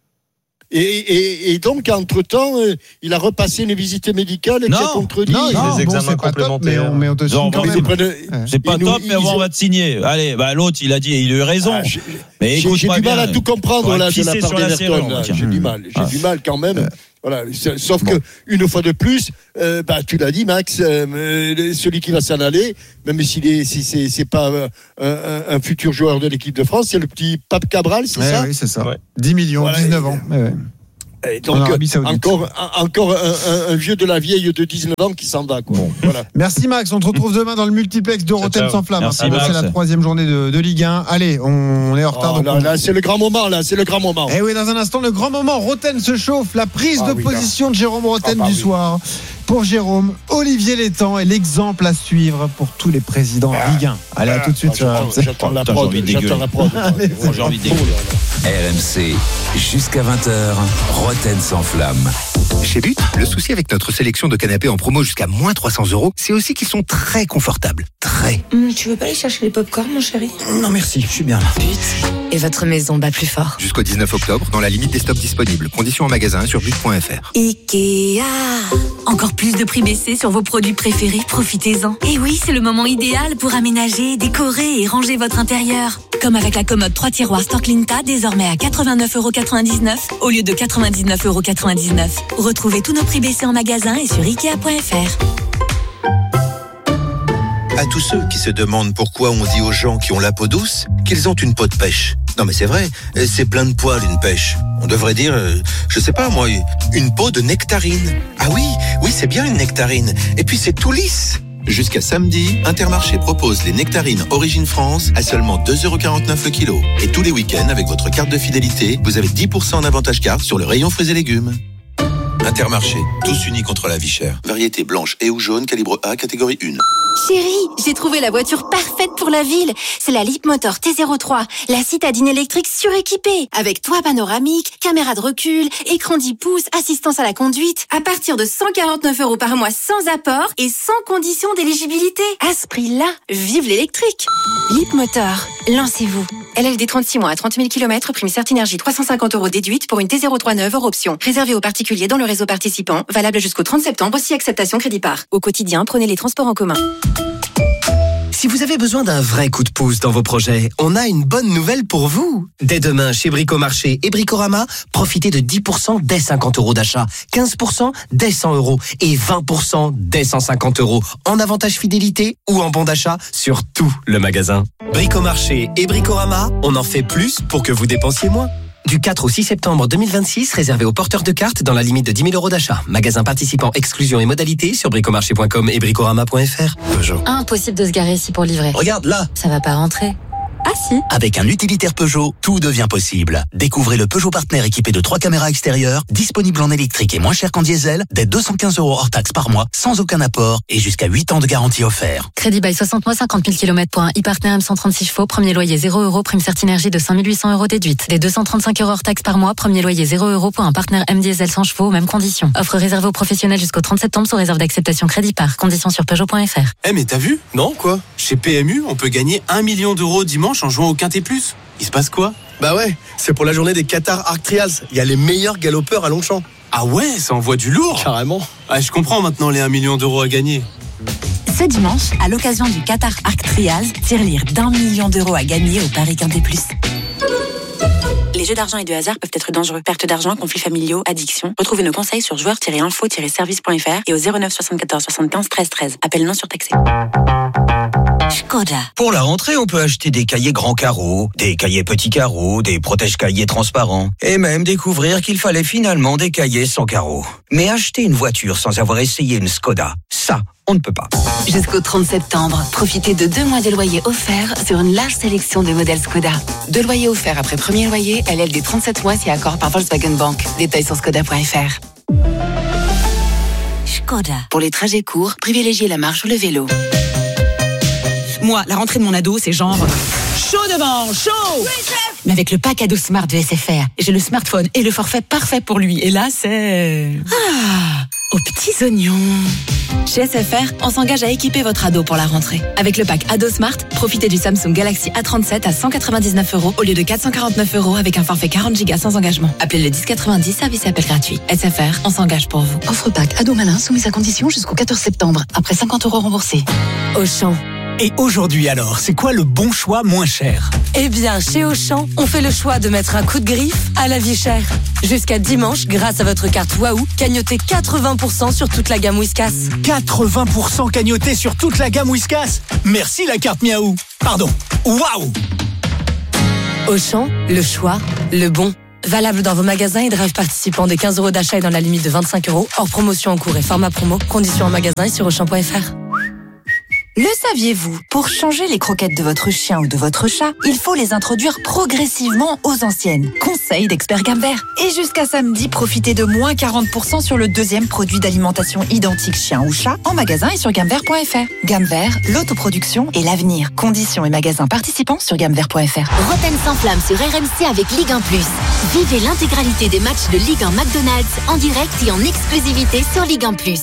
Et donc, entre-temps, il a repassé une visite médicale qui a contredit. Les examens complémentaires. Mais on te signe quand même. C'est pas top, mais on va te signer. Allez, l'autre, il a dit, il a eu raison. Mais écoute, j'ai du mal à tout comprendre là, de la part d'Everton. J'ai du mal quand même. Voilà. Sauf que une fois de plus, tu l'as dit, Max, celui qui va s'en aller, même si c'est pas un futur joueur de l'équipe de France, c'est le petit Pape Cabral, c'est ça? Oui, c'est ça. 10 millions, 19 ans. Et donc, encore un vieux de la vieille de 19 ans qui s'en va. Quoi. Bon. Voilà. Merci Max, on te retrouve demain dans le multiplex de Rotten sans flamme. C'est la 3e journée de Ligue 1. Allez, on est en retard. Là, c'est le grand moment. Et oui, dans un instant, le grand moment. Rotten se chauffe. La prise de position de Jérôme Rotten du soir. Pour Jérôme, Olivier Létang est l'exemple à suivre pour tous les présidents Ligue 1. Allez, à tout de suite. J'attends la prod. J'ai envie de dégueuler. RMC, jusqu'à 20h, Rotten sans flamme. Chez But, le souci avec notre sélection de canapés en promo jusqu'à moins 300 €, c'est aussi qu'ils sont très confortables. Très. Tu veux pas aller chercher les pop-corn, mon chéri? Non merci, je suis bien là. But, et votre maison bat plus fort. Jusqu'au 19 octobre, dans la limite des stocks disponibles. Conditions en magasin sur but.fr. Ikea. Encore plus de prix baissés sur vos produits préférés, profitez-en. Et oui, c'est le moment idéal pour aménager, décorer et ranger votre intérieur. Comme avec la commode 3 tiroirs Storklinta, désormais à 89,99 € au lieu de 99,99 €. Retrouvez tous nos prix baissés en magasin et sur Ikea.fr. À tous ceux qui se demandent pourquoi on dit aux gens qui ont la peau douce qu'ils ont une peau de pêche. Non mais c'est vrai, c'est plein de poils une pêche. On devrait dire, je sais pas moi, une peau de nectarine. Ah oui, c'est bien une nectarine. Et puis c'est tout lisse. Jusqu'à samedi, Intermarché propose les nectarines Origine France à seulement 2,49 € le kilo. Et tous les week-ends, avec votre carte de fidélité, vous avez 10% en avantage carte sur le rayon fruits et légumes. Intermarché, tous unis contre la vie chère. Variété blanche et ou jaune, calibre A, catégorie 1. Chérie, j'ai trouvé la voiture parfaite pour la ville. C'est la Leapmotor T03, la citadine électrique suréquipée. Avec toit panoramique, caméra de recul, écran 10 pouces, assistance à la conduite. À partir de 149 € par mois sans apport et sans condition d'éligibilité. À ce prix-là, vive l'électrique. Leapmotor, lancez-vous. LLD 36 mois à 30 000 km, prime Certinergie 350 € déduite pour une T03 neuve hors option. Réservé aux particuliers dans le réseau participant, valable jusqu'au 30 septembre, si acceptation crédit par. Au quotidien, prenez les transports en commun. Si vous avez besoin d'un vrai coup de pouce dans vos projets, on a une bonne nouvelle pour vous. Dès demain, chez Bricomarché et Bricorama, profitez de 10% dès 50 € d'achat, 15% dès 100 € et 20% dès 150 € en avantage fidélité ou en bon d'achat sur tout le magasin. Bricomarché et Bricorama, on en fait plus pour que vous dépensiez moins. Du 4 au 6 septembre 2026, réservé aux porteurs de cartes dans la limite de 10 000 € d'achat. Magasin participant, exclusion et modalités sur bricomarché.com et bricorama.fr. Peugeot. Impossible de se garer ici pour livrer. Regarde là. Ça va pas rentrer. Ah si. Avec un utilitaire Peugeot, tout devient possible. Découvrez le Peugeot Partner équipé de 3 caméras extérieures, disponible en électrique et moins cher qu'en diesel, dès 215 € hors taxe par mois, sans aucun apport et jusqu'à 8 ans de garantie offert. Crédit by 60 mois, 50 000 km pour un e-Partner M136 chevaux, premier loyer 0 €, prime Certinergie de 5 800 € déduite. Dès 235 € hors taxe par mois, premier loyer 0 € pour un Partner M diesel 100 chevaux, mêmes conditions. Offre réservée aux professionnels jusqu'au 30 septembre sous réserve d'acceptation crédit par. Conditions sur Peugeot.fr. Mais t'as vu? Non, quoi? Chez PMU, on peut gagner 1 million d'euros dimanche en jouant au Quintet Plus. Il se passe quoi? Bah ouais, c'est pour la journée des Qatar Arc Trials. Il y a les meilleurs galopeurs à Longchamp. Ah ouais, ça envoie du lourd. Carrément. Ah, je comprends maintenant les 1 million d'euros à gagner. Ce dimanche, à l'occasion du Qatar Arc Trials, tirelire d'1 million d'euros à gagner au Paris Quintet Plus. Les jeux d'argent et de hasard peuvent être dangereux. Perte d'argent, conflits familiaux, addiction. Retrouvez nos conseils sur joueurs-info-service.fr et au 09 74 75 13 13. Appel non surtaxé. Škoda. Pour la rentrée, on peut acheter des cahiers grands carreaux, des cahiers petits carreaux, des protège-cahiers transparents. Et même découvrir qu'il fallait finalement des cahiers sans carreaux. Mais acheter une voiture sans avoir essayé une Škoda, ça, on ne peut pas. Jusqu'au 30 septembre, profitez de 2 mois de loyer offerts sur une large sélection de modèles Škoda. 2 loyers offerts après premier loyer, LLD 37 mois si accord par Volkswagen Bank. Détails sur Škoda.fr. Škoda. Pour les trajets courts, privilégiez la marche ou le vélo. Moi, la rentrée de mon ado, c'est genre chaud devant, chaud. Oui, chef. Mais avec le pack ado Smart de SFR, j'ai le smartphone et le forfait parfait pour lui. Et là, c'est aux petits oignons. Chez SFR, on s'engage à équiper votre ado pour la rentrée. Avec le pack ado Smart, profitez du Samsung Galaxy A37 à 199 € au lieu de 449 € avec un forfait 40 Go sans engagement. Appelez le 1090, service et appel gratuit. SFR, on s'engage pour vous. Offre pack ado malin soumise à condition jusqu'au 14 septembre. Après 50 € remboursés. Auchan. Et aujourd'hui alors, c'est quoi le bon choix moins cher ? Eh bien, chez Auchan, on fait le choix de mettre un coup de griffe à la vie chère. Jusqu'à dimanche, grâce à votre carte Waouh, cagnotez 80% sur toute la gamme Whiskas. 80% cagnoté sur toute la gamme Whiskas ? Merci la carte Miaou. Pardon, Waouh. Auchan, le choix, le bon. Valable dans vos magasins et drive participants des 15 € d'achat et dans la limite de 25 €. Hors promotion en cours et format promo. Conditions en magasin et sur Auchan.fr. Le saviez-vous? Pour changer les croquettes de votre chien ou de votre chat, il faut les introduire progressivement aux anciennes. Conseil d'expert Gamme Vert. Et jusqu'à samedi, profitez de moins 40% sur le deuxième produit d'alimentation identique chien ou chat en magasin et sur gammevert.fr. Gamme Vert, l'autoproduction et l'avenir. Conditions et magasins participants sur gammevert.fr. Roten sans flamme sur RMC avec Ligue 1+. Vivez l'intégralité des matchs de Ligue 1 McDonald's en direct et en exclusivité sur Ligue 1+.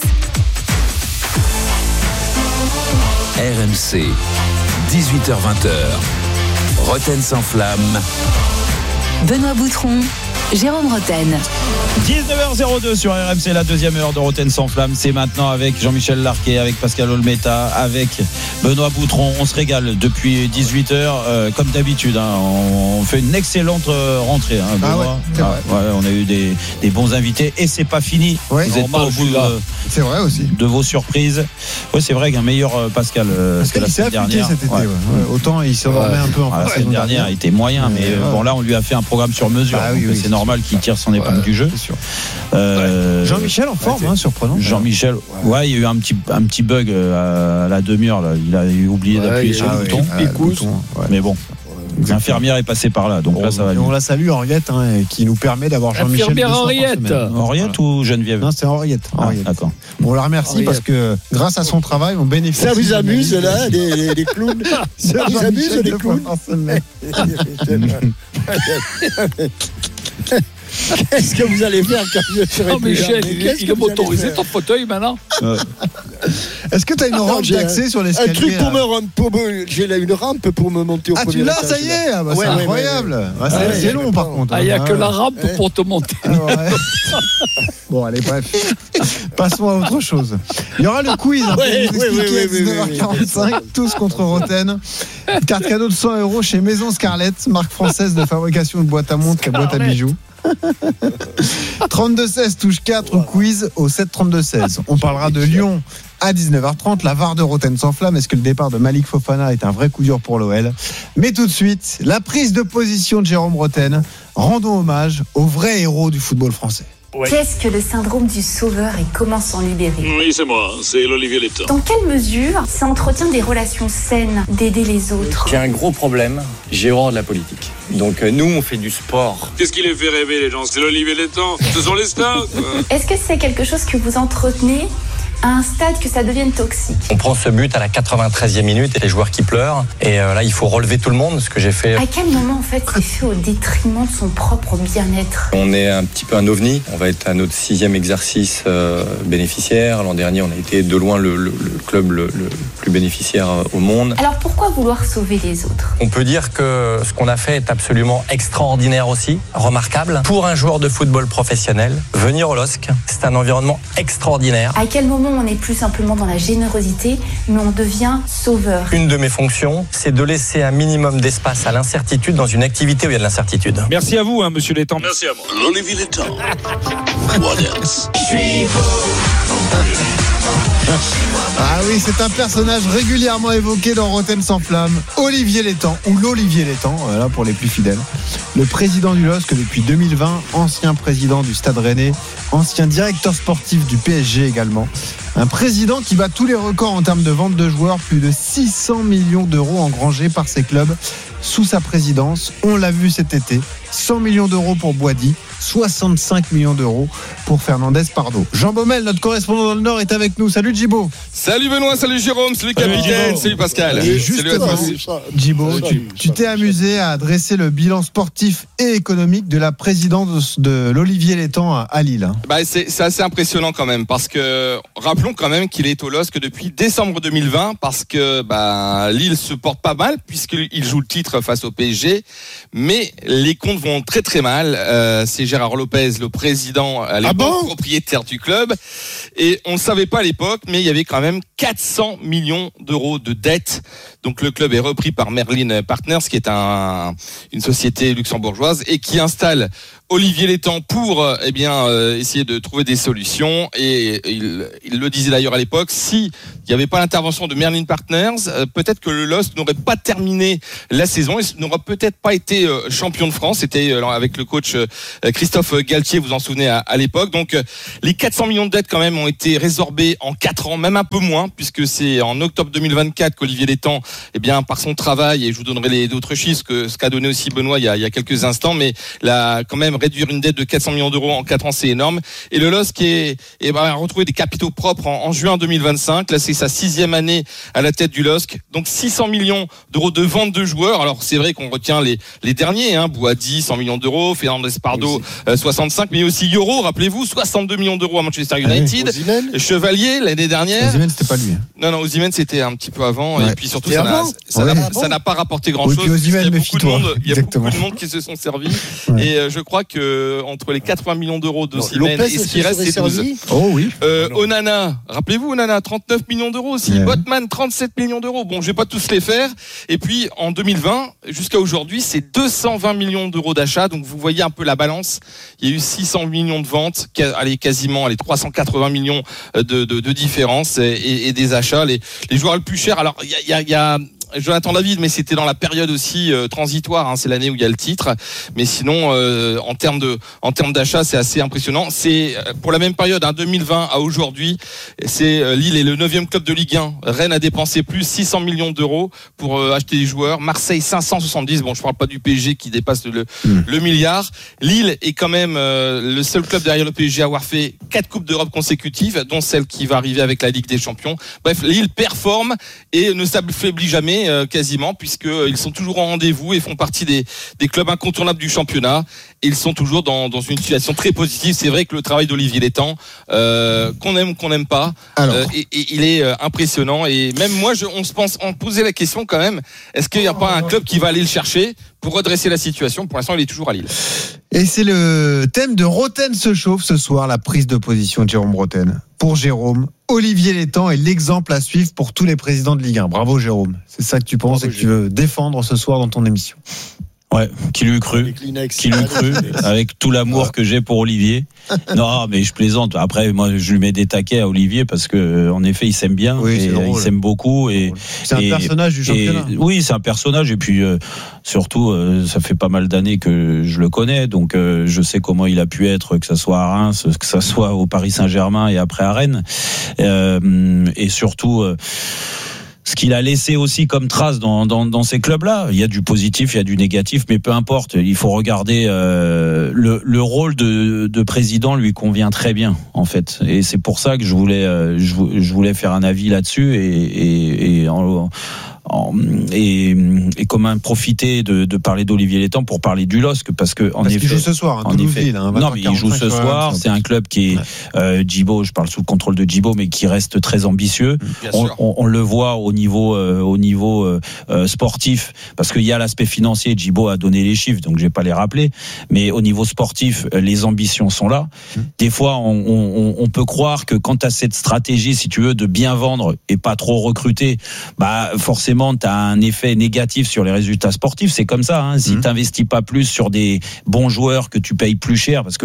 RMC, 18h-20h, Roten sans flamme. Benoît Boutron, Jérôme Roten. 19h02 sur RMC, la deuxième heure de Roten sans flamme. C'est maintenant avec Jean-Michel Larquet, avec Pascal Olmeta, avec Benoît Boutron. On se régale depuis 18h, comme d'habitude. On fait une excellente rentrée. Benoît. On a eu des bons invités et c'est pas fini. Ouais, vous n'êtes pas au bout c'est vrai aussi. de vos surprises. Oui, c'est vrai qu'un meilleur Pascal que la semaine dernière. Cet été, autant il se remet un peu en la semaine dernière, il était moyen, mais bon, là, on lui a fait un programme sur mesure. C'est normal qu'il tire son épingle du jeu. Jean-Michel en forme, surprenant. Jean-Michel, il y a eu un petit bug à la demi-heure. Là. Il a oublié d'appuyer sur le bouton. Mais bon. L'infirmière est passée par là, donc là ça va. On la salue, Henriette, qui nous permet d'avoir Jean-Michel. Infirmière Henriette. Henriette ou Geneviève? Non, c'est Henriette. D'accord. On la remercie parce que grâce à son travail, on bénéficie. Ça vous amuse là, les clowns? Ça vous amuse les clowns? Qu'est-ce que vous allez faire quand je serai plus Michel, il a motorisé ton fauteuil maintenant. Est-ce que tu as une rampe d'accès sur l'escalier? Un truc j'ai là une rampe pour me monter au premier étage. Ah, tu l'as, ça y est. C'est incroyable. C'est long par contre. Il n'y a que la rampe pour te monter. Bon, allez, bref. Passons à autre chose. Il y aura le quiz pour vous expliquer à 19h45, tous contre Roten. Carte cadeau de 100 € chez Maison Scarlett, marque française de fabrication de boîtes à montres et boîtes à bijoux. 32-16 touche 4 au quiz au 7-32-16. On parlera de Lyon à 19h30, la VAR de Roten sans flamme. Est-ce que le départ de Malik Fofana est un vrai coup dur pour l'OL? Mais tout de suite, la prise de position de Jérôme Roten. Rendons hommage au vrai héros du football français. Ouais. Qu'est-ce que le syndrome du sauveur et comment s'en libérer? Oui, c'est moi, c'est l'Olivier Létang. Dans quelle mesure ça entretient des relations saines d'aider les autres? J'ai un gros problème, j'ai horreur de la politique. Donc nous, on fait du sport. Qu'est-ce qui les fait rêver, les gens? C'est l'Olivier Létang. Ce sont les stars. Est-ce que c'est quelque chose que vous entretenez à un stade que ça devienne toxique? On prend ce but à la 93e minute et les joueurs qui pleurent. Et là, il faut relever tout le monde, ce que j'ai fait. À quel moment, en fait, c'est fait au détriment de son propre bien-être? On est un petit peu un ovni. On va être à notre 6e exercice bénéficiaire. L'an dernier, on a été de loin le club le plus bénéficiaire au monde. Alors pourquoi vouloir sauver les autres? On peut dire que ce qu'on a fait est absolument extraordinaire aussi, remarquable. Pour un joueur de football professionnel, venir au LOSC, c'est un environnement extraordinaire. À quel moment on n'est plus simplement dans la générosité, mais on devient sauveur? Une de mes fonctions, c'est de laisser un minimum d'espace à l'incertitude dans une activité où il y a de l'incertitude. Merci à vous, monsieur Létang. Merci à moi. L'Olivier Létang. What else? Ah oui, c'est un personnage régulièrement évoqué dans Roten sans flamme, Olivier Létang, ou l'Olivier Létang, là pour les plus fidèles. Le président du LOSC depuis 2020, ancien président du Stade Rennais, ancien directeur sportif du PSG également. Un président qui bat tous les records en termes de vente de joueurs, plus de 600 millions d'euros engrangés par ses clubs sous sa présidence. On l'a vu cet été, 100 millions d'euros pour Boady, 65 millions d'euros pour Fernandez Pardo. Jean Baumel, notre correspondant dans le Nord, est avec nous. Salut Djibo. Salut Benoît, salut Jérôme, salut capitaine, salut Pascal. Et justement, Djibo, tu t'es amusé à dresser le bilan sportif et économique de la présidence de l'Olivier Létang à Lille. C'est assez impressionnant quand même, parce que rappelons quand même qu'il est au LOSC depuis décembre 2020, parce que Lille se porte pas mal puisqu'il joue le titre face au PSG, mais les comptes vont très très mal. C'est Gérard Lopez, le président à l'époque, propriétaire du club, et on ne savait pas à l'époque, mais il y avait quand même 400 millions d'euros de dettes. Donc le club est repris par Merlin Partners, qui est une société luxembourgeoise et qui installe Olivier Létang pour essayer de trouver des solutions. Et il le disait d'ailleurs à l'époque, si il n'y avait pas l'intervention de Merlin Partners, peut-être que le LOSC n'aurait pas terminé la saison et n'aurait peut-être pas été champion de France. C'était avec le coach Christophe Galtier, vous en souvenez à l'époque. Donc les 400 millions de dettes quand même ont été résorbés en 4 ans, même un peu moins, puisque c'est en octobre 2024 qu'Olivier Létang, par son travail, et je vous donnerai d'autres chiffres, ce qu'a donné aussi Benoît il y a quelques instants, mais là quand même réduire une dette de 400 millions d'euros en 4 ans, c'est énorme. Et le LOSC a retrouvé des capitaux propres en juin 2025. Là, c'est sa 6e année à la tête du LOSC. Donc 600 millions d'euros de vente de joueurs. Alors c'est vrai qu'on retient les derniers, Bouhaddi 100 millions d'euros, Fernandez Pardo 65, mais aussi Yoro, rappelez-vous, 62 millions d'euros à Manchester United. Chevalier l'année dernière. Osimhen, c'était pas lui. Non, Osimhen c'était un petit peu avant. Et puis surtout ça n'a pas rapporté grand-chose. Il y a beaucoup de monde qui se sont servis. Et je crois que entre les 80 millions d'euros d'Osimhen et ce qui reste, c'est 12. Oh oui. Onana, rappelez-vous, Onana, 39 millions d'euros aussi. Botman, 37 millions d'euros. Bon, je vais pas tous les faire. Et puis, en 2020, jusqu'à aujourd'hui, c'est 220 millions d'euros d'achats. Donc, vous voyez un peu la balance. Il y a eu 600 millions de ventes, quasiment 380 millions de différence et des achats. Les joueurs les plus chers. Alors, il y a Jonathan David, mais c'était dans la période aussi transitoire, c'est l'année où il y a le titre. Mais sinon, en termes d'achat, c'est assez impressionnant. C'est pour la même période, 2020 à aujourd'hui, c'est Lille est le 9e club de Ligue 1. Rennes a dépensé plus 600 millions d'euros pour acheter des joueurs. Marseille 570. Bon, je parle pas du PSG qui dépasse le milliard. Lille est quand même le seul club derrière le PSG à avoir fait 4 coupes d'Europe consécutives, dont celle qui va arriver avec la Ligue des Champions. Bref, Lille performe et ne s'affaiblit jamais. Quasiment, puisqu'ils sont toujours en rendez-vous et font partie des clubs incontournables du championnat. Et ils sont toujours dans une situation très positive. C'est vrai que le travail d'Olivier Létang, qu'on aime ou qu'on n'aime pas, il est impressionnant. Et même moi, on posait la question quand même, est-ce qu'il n'y a pas un club qui va aller le chercher pour redresser la situation? Pour l'instant, il est toujours à Lille. Et c'est le thème de Roten se chauffe ce soir, la prise de position de Jérôme Roten. Pour Jérôme, Olivier Létang est l'exemple à suivre pour tous les présidents de Ligue 1. Bravo Jérôme. C'est ça que tu penses et que tu veux défendre ce soir dans ton émission. Ouais, qui lui cru, avec tout l'amour que j'ai pour Olivier. Non, mais je plaisante. Après, moi, je lui mets des taquets à Olivier parce que, en effet, il s'aime bien, il s'aime beaucoup. C'est un personnage du championnat. Oui, c'est un personnage. Et puis, surtout, ça fait pas mal d'années que je le connais, donc je sais comment il a pu être, que ça soit à Reims, que ça soit au Paris Saint-Germain et après à Rennes. Et surtout. Ce qu'il a laissé aussi comme trace dans ces clubs-là. Il y a du positif, il y a du négatif, mais peu importe. Il faut regarder le rôle de président lui convient très bien, en fait. Et c'est pour ça que je voulais faire un avis là-dessus et comment profiter de parler d'Olivier Létang pour parler du LOSC parce effet, qu'il joue ce soir, en effet. Non, mais il joue ce soir. C'est un club qui est Djibo. Je parle sous le contrôle de Djibo, mais qui reste très ambitieux. On le voit au niveau sportif, parce qu'il y a l'aspect financier. Djibo a donné les chiffres, donc je vais pas les rappeler. Mais au niveau sportif, les ambitions sont là. Des fois, on peut croire que quand tu as cette stratégie, si tu veux, de bien vendre et pas trop recruter, forcément tu as un effet négatif sur les résultats sportifs. C'est comme ça. Si tu n'investis pas plus sur des bons joueurs que tu payes plus cher, parce que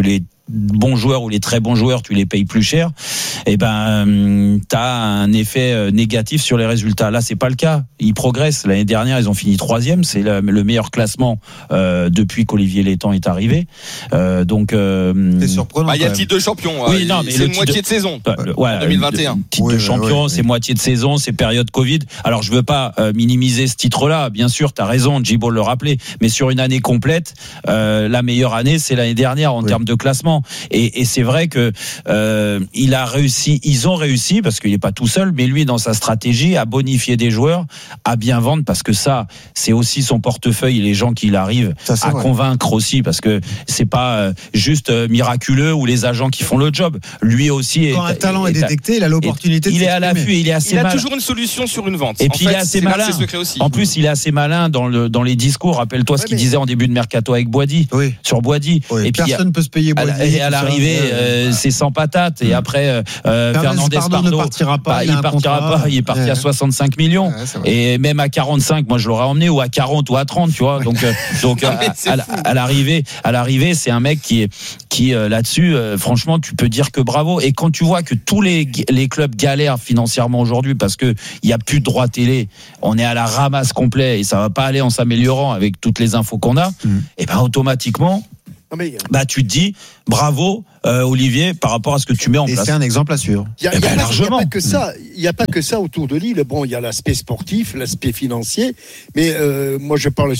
bons joueurs ou les très bons joueurs, tu les payes plus cher, et ben t'as un effet négatif sur les résultats. Là, c'est pas le cas. Ils progressent. L'année dernière, ils ont fini 3e. C'est le meilleur classement depuis qu'Olivier Létang est arrivé. Donc c'est surprenant. Il y a le titre de champion. Oui, non, mais c'est une moitié de saison. Ouais, 2021. Le titre de champion, c'est moitié de saison, c'est période Covid. Alors je veux pas minimiser ce titre-là. Bien sûr, t'as raison, Djibo le rappelait. Mais sur une année complète, la meilleure année, c'est l'année dernière en termes de classement. Et c'est vrai que il a réussi. Ils ont réussi parce qu'il n'est pas tout seul, mais lui dans sa stratégie à bonifier des joueurs, à bien vendre parce que ça, c'est aussi son portefeuille et les gens qui arrivent à convaincre aussi parce que c'est pas juste miraculeux ou les agents qui font le job. Lui aussi. Quand un talent est détecté, il a l'opportunité. Il est à l'affût. Il est assez malin. Il a toujours une solution sur une vente. Et puis il est assez malin. En plus, il est assez malin dans les discours. Rappelle-toi ce qu'il disait en début de mercato avec Boady. Sur Boady. Et puis personne ne peut se payer Boady. Et à l'arrivée, c'est sans patate. Et après, Fernandez Pardo ne partira pas. Il partira pas. Il est parti à 65 millions. Et même à 45, moi je l'aurais emmené, ou à 40 ou à 30, tu vois. Donc à l'arrivée, c'est un mec qui là-dessus, franchement, tu peux dire que bravo. Et quand tu vois que tous les clubs galèrent financièrement aujourd'hui parce que il y a plus de droits télé, on est à la ramasse complet et ça va pas aller en s'améliorant avec toutes les infos qu'on a. Et ben automatiquement. Tu te dis bravo Olivier par rapport à ce que tu mets en place. Et c'est un exemple à suivre. Il n'y a pas que ça autour de Lille. Bon, il y a l'aspect sportif, l'aspect financier, mais moi je parle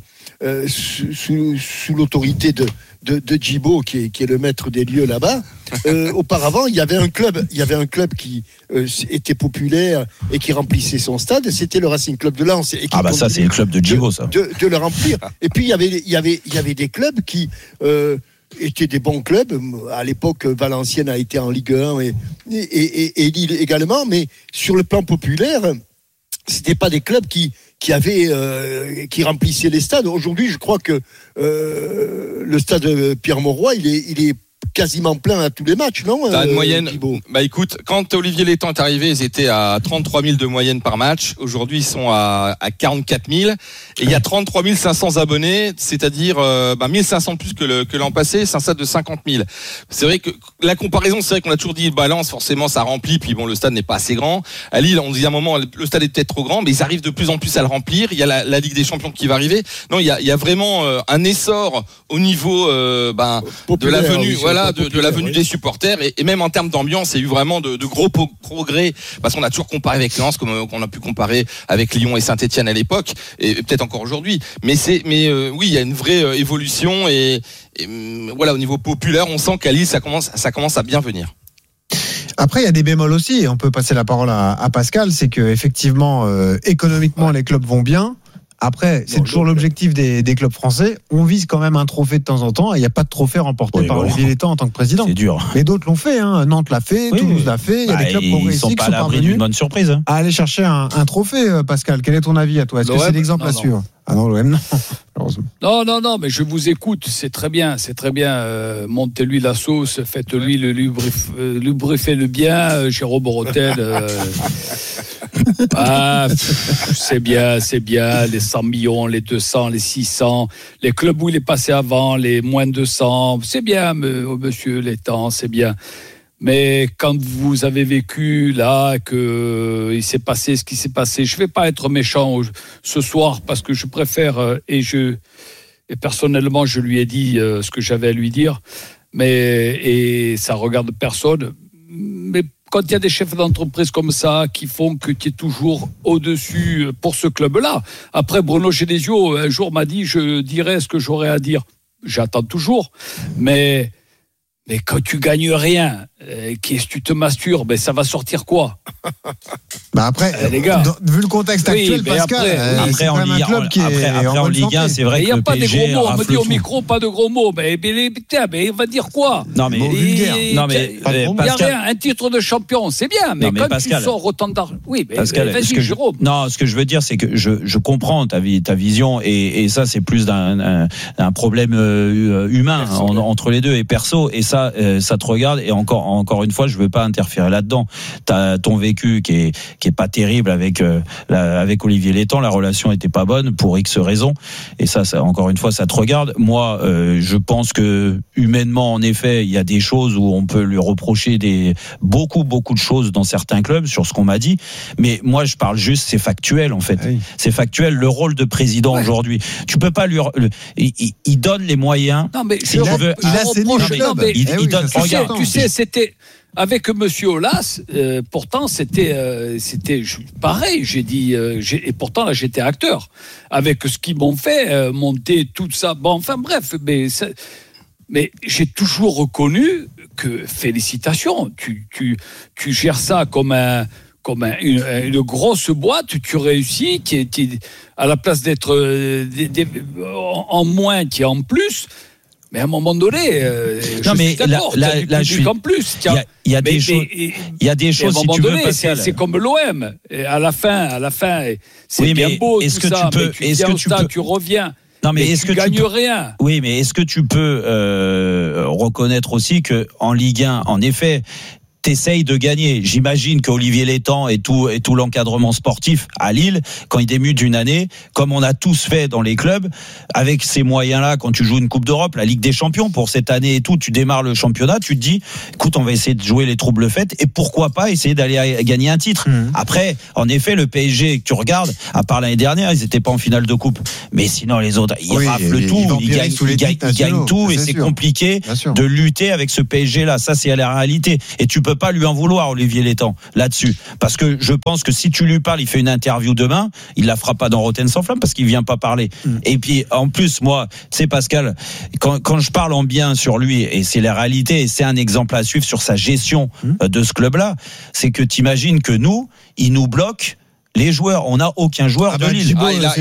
sous l'autorité de Djibo qui est le maître des lieux là-bas. Auparavant, il y avait un club qui était populaire et qui remplissait son stade. C'était le Racing Club de Lens. Et qui ça c'est le club de Djibo, ça. De le remplir. Et puis il y avait des clubs qui étaient des bons clubs. À l'époque, Valenciennes a été en Ligue 1 et Lille également. Mais sur le plan populaire, c'était pas des clubs qui remplissaient les stades. Aujourd'hui, je crois que le stade Pierre-Mauroy, il est quasiment plein à tous les matchs, non? T'as une moyenne. Écoute, quand Olivier Létang est arrivé, ils étaient à 33 000 de moyenne par match. Aujourd'hui, ils sont à 44 000. Et il y a 33 500 abonnés, c'est-à-dire 1 500 plus que l'an passé. C'est un stade de 50 000. C'est vrai que la comparaison, c'est vrai qu'on a toujours dit balance, forcément, ça remplit. Puis bon, le stade n'est pas assez grand. À Lille, on dit à un moment, le stade est peut-être trop grand, mais ils arrivent de plus en plus à le remplir. Il y a la Ligue des Champions qui va arriver. Non, il y a vraiment un essor au niveau de la venue. De la venue des supporters et même en termes d'ambiance, il y a eu vraiment de gros progrès parce qu'on a toujours comparé avec Lens comme on a pu comparer avec Lyon et Saint-Etienne à l'époque et peut-être encore aujourd'hui. Mais oui, il y a une vraie évolution et voilà, au niveau populaire, on sent qu'à Lille ça commence à bien venir. Après, il y a des bémols aussi, et on peut passer la parole à Pascal, c'est que effectivement, économiquement, les clubs vont bien. Après, c'est toujours l'objectif des clubs français. On vise quand même un trophée de temps en temps. Et il n'y a pas de trophée remporté par Olivier Létang en tant que président. C'est dur. Mais d'autres l'ont fait. Nantes l'a fait, Toulouse l'a fait. Il y a des clubs progressifs qui sont parvenus d'une bonne surprise. À aller chercher un trophée, Pascal. Quel est ton avis à toi? Est-ce que c'est l'exemple à suivre? Ah non, l'OM, non. Non, mais je vous écoute. C'est très bien. Montez-lui la sauce, faites-lui lubrifiez le bien, Jérôme Borotel. C'est bien. Les 100 millions, les 200, les 600, les clubs où il est passé avant, les moins de 200. C'est bien, monsieur Létang, c'est bien. Mais quand vous avez vécu là, il s'est passé ce qui s'est passé, je ne vais pas être méchant ce soir parce que je préfère, et personnellement je lui ai dit ce que j'avais à lui dire, et ça regarde personne. Mais quand il y a des chefs d'entreprise comme ça qui font que tu es toujours au-dessus pour ce club-là. Après, Bruno Genesio, un jour m'a dit, je dirai ce que j'aurai à dire. J'attends toujours, mais quand tu gagnes rien, qu'est-ce que tu te masturbes, ça va sortir quoi? Après, les gars, vu le contexte actuel, Pascal, après en Ligue 1, c'est vrai que il n'y a pas de gros mots. On me dit au fou. micro, pas de gros mots. Mais il va dire quoi? Non, mais il n'y a rien. Un titre de champion, c'est bien. Mais quand tu sors autant d'argent. Oui, mais Pascal, vas-y, Jérôme. Non, ce que je veux dire, c'est que je comprends ta vision. Et ça, c'est plus d'un problème humain entre les deux et perso. Et ça te regarde. Et encore une fois, je veux pas interférer là-dedans. T'as ton vécu qui qui est pas terrible avec Olivier Létang. La relation était pas bonne pour X raisons. Et ça encore une fois, ça te regarde. Moi, je pense que humainement, en effet, il y a des choses où on peut lui reprocher beaucoup de choses dans certains clubs sur ce qu'on m'a dit. Mais moi, je parle juste, c'est factuel en fait. Oui. C'est factuel. Le rôle de président aujourd'hui, tu peux pas lui. Il donne les moyens. Non mais si il donne. Tu sais, c'était. Avec Monsieur Aulas, pourtant c'était pareil. J'ai dit et pourtant là j'étais acteur avec ce qu'ils m'ont fait monter tout ça. Bon, enfin bref, mais j'ai toujours reconnu que félicitations. Tu gères ça comme une grosse boîte. Tu réussis, qui à la place d'être en moins, qui est en plus. Mais à un moment donné, là, je suis en plus. Il y a des choses. Il y a des choses. Si tu veux, Pascal, c'est comme l'OM. À la fin, c'est bien beau tout ça. Tu reviens. Non, mais est-ce tu gagnes rien. Oui, mais est-ce que tu peux reconnaître aussi que en Ligue 1, en effet, t'essayes de gagner. J'imagine qu'Olivier Létang et tout l'encadrement sportif à Lille, quand il débute une année, comme on a tous fait dans les clubs, avec ces moyens-là, quand tu joues une Coupe d'Europe, la Ligue des Champions, pour cette année et tout, tu démarres le championnat, tu te dis, écoute, on va essayer de jouer les troubles fêtes et pourquoi pas essayer d'aller gagner un titre. Après, en effet, le PSG que tu regardes, à part l'année dernière, ils étaient pas en finale de coupe. Mais sinon, les autres, ils raflent tout, ils gagnent tout et c'est compliqué de lutter avec ce PSG-là. Ça, c'est la réalité. Et tu peux pas lui en vouloir, Olivier Létang, là-dessus. Parce que je pense que si tu lui parles, il fait une interview demain, il la fera pas dans Rotten sans flamme parce qu'il vient pas parler. Et puis, en plus, moi, tu sais, Pascal, quand je parle en bien sur lui, et c'est la réalité, et c'est un exemple à suivre sur sa gestion de ce club-là, c'est que t'imagines que nous, il nous bloque les joueurs, on n'a aucun joueur de Lille.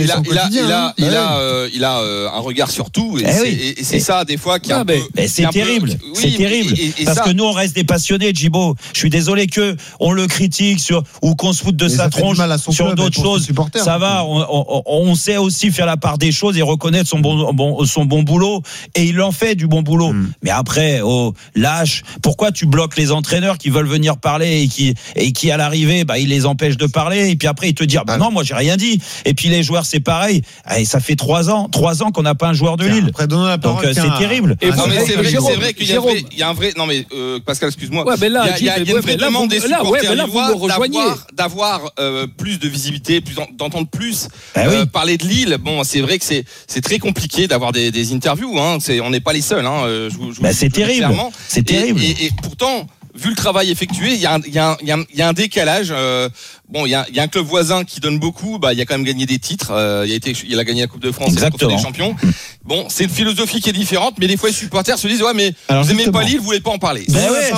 Il a un regard sur tout et c'est ça des fois qui est un peu. C'est terrible, c'est terrible. Parce que nous on reste des passionnés, Djibo. Je suis désolé que on le critique ou qu'on se foute de sa tronche sur d'autres choses. Ça va, on sait aussi faire la part des choses et reconnaître son bon boulot et il en fait du bon boulot. Mais après, lâche. Pourquoi tu bloques les entraîneurs qui veulent venir parler et qui à l'arrivée, il les empêche de parler et puis après il te dit non, moi j'ai rien dit. Et puis les joueurs c'est pareil. Et ça fait 3 ans qu'on n'a pas un joueur de Lille. Donc c'est terrible. C'est vrai qu'il y a un vrai. Non mais Pascal, excuse-moi. Ouais, mais là, il y a une vraie demande des supporters d'avoir plus de visibilité, d'entendre plus parler de Lille. Bon, c'est vrai que c'est très compliqué d'avoir des interviews. On n'est pas les seuls. C'est terrible. C'est terrible. Et pourtant, vu le travail effectué, il y a un décalage. Il y a un club voisin qui donne beaucoup. Il a quand même gagné des titres. Il a gagné la Coupe de France, la Coupe des Champions. Bon, c'est une philosophie qui est différente, mais des fois les supporters se disent mais vous aimez pas Lille, vous voulez pas en parler.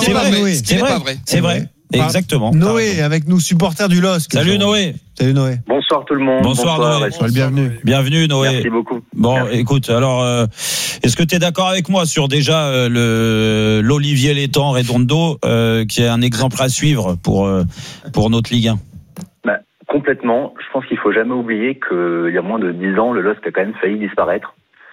C'est vrai. Exactement. Noé avec nous, supporter du LOSC. Salut Noé. Salut Noé. Bonsoir tout le monde. Bonsoir Noé. Bienvenue Noé. Merci beaucoup. Bon, écoute, alors est-ce que tu es d'accord avec moi sur déjà l'Olivier Létang Redondo qui est un exemple à suivre pour notre Ligue 1? Complètement. Je pense qu'il faut jamais oublier qu'il y a moins de 10 ans, le LOSC a quand même failli disparaître.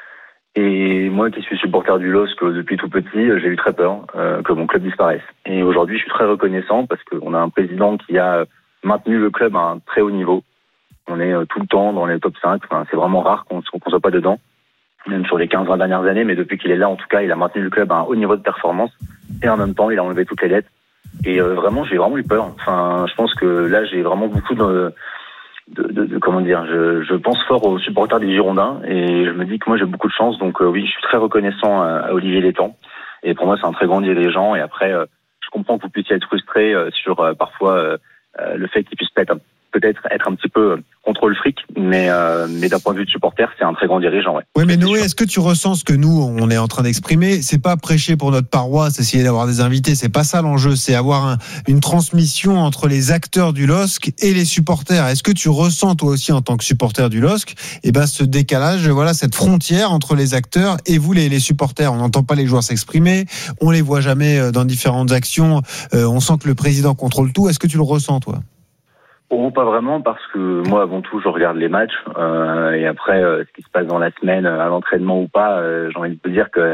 Et moi qui suis supporter du LOSC depuis tout petit, j'ai eu très peur que mon club disparaisse. Et aujourd'hui, je suis très reconnaissant parce qu'on a un président qui a maintenu le club à un très haut niveau. On est tout le temps dans les top 5. Enfin, c'est vraiment rare qu'on soit pas dedans, même sur les 15-20 dernières années. Mais depuis qu'il est là, en tout cas, il a maintenu le club à un haut niveau de performance. Et en même temps, il a enlevé toutes les dettes. Et vraiment, j'ai vraiment eu peur. Enfin, je pense que là, j'ai vraiment beaucoup de comment dire, je pense fort aux supporters des Girondins et je me dis que moi j'ai beaucoup de chance, donc oui, je suis très reconnaissant à Olivier Létang et pour moi c'est un très grand dirigeant. Et après je comprends que vous puissiez être frustré sur parfois le fait qu'il puisse peut-être être un petit peu contre le fric, mais d'un point de vue de supporter, c'est un très grand dirigeant. Oui, mais Noé, est-ce que tu ressens ce que nous on est en train d'exprimer? C'est pas prêcher pour notre paroisse, essayer d'avoir des invités, c'est pas ça l'enjeu, c'est avoir une transmission entre les acteurs du LOSC et les supporters. Est-ce que tu ressens toi aussi en tant que supporter du LOSC, ce décalage, cette frontière entre les acteurs et vous les supporters? On n'entend pas les joueurs s'exprimer, on les voit jamais dans différentes actions, on sent que le président contrôle tout. Est-ce que tu le ressens toi? Pas vraiment, parce que moi avant tout je regarde les matchs et après ce qui se passe dans la semaine à l'entraînement ou pas, j'ai envie de te dire que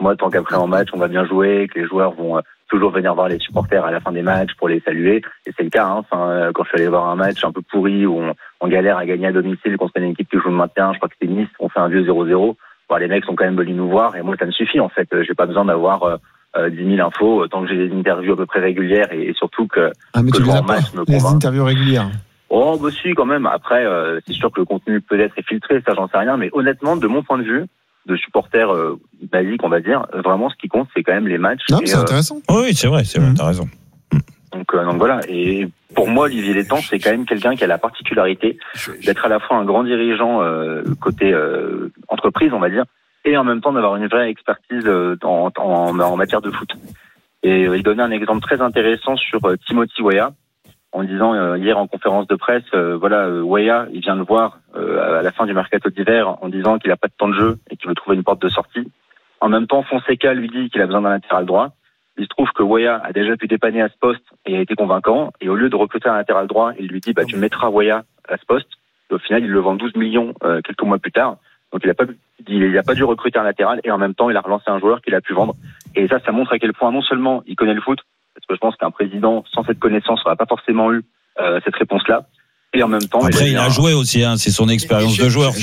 moi, tant qu'après en match, on va bien jouer, que les joueurs vont toujours venir voir les supporters à la fin des matchs pour les saluer. Et c'est le cas. Hein. Enfin, quand je suis allé voir un match un peu pourri où on galère à gagner à domicile contre une équipe qui joue le maintien, je crois que c'était Nice, on fait un vieux 0-0. Bon, les mecs sont quand même venus nous voir et moi, ça me suffit en fait. J'ai pas besoin d'avoir 10 000 infos tant que j'ai des interviews à peu près régulières et surtout que tu le les as match pas, me les convainc. interviews régulières. Oh, bah si, quand même. Après, c'est sûr que le contenu peut-être est filtré, ça j'en sais rien, mais honnêtement, de mon point de vue, de supporter basique, on va dire, vraiment ce qui compte, c'est quand même les matchs. Non, mais c'est intéressant. Oui, c'est vrai, t'as raison. Donc voilà. Et pour moi, Olivier Létang, c'est quand même quelqu'un qui a la particularité d'être à la fois un grand dirigeant côté entreprise, on va dire, et en même temps d'avoir une vraie expertise en matière de foot. Et il donnait un exemple très intéressant sur Timothy Weah, en disant hier en conférence de presse, Weah, il vient le voir à la fin du mercato d'hiver en disant qu'il a pas de temps de jeu et qu'il veut trouver une porte de sortie. En même temps, Fonseca lui dit qu'il a besoin d'un latéral droit. Il se trouve que Weah a déjà pu dépanner à ce poste et a été convaincant. Et au lieu de recruter un latéral droit, il lui dit tu mettras Weah à ce poste. Et au final, il le vend 12 millions quelques mois plus tard. Donc il a pas dû recruter un latéral et en même temps, il a relancé un joueur qu'il a pu vendre. Et ça montre à quel point non seulement il connaît le foot, parce que je pense qu'un président sans cette connaissance n'aurait pas forcément eu cette réponse-là. Et en même temps, après, il a joué aussi, hein, c'est son expérience de joueur.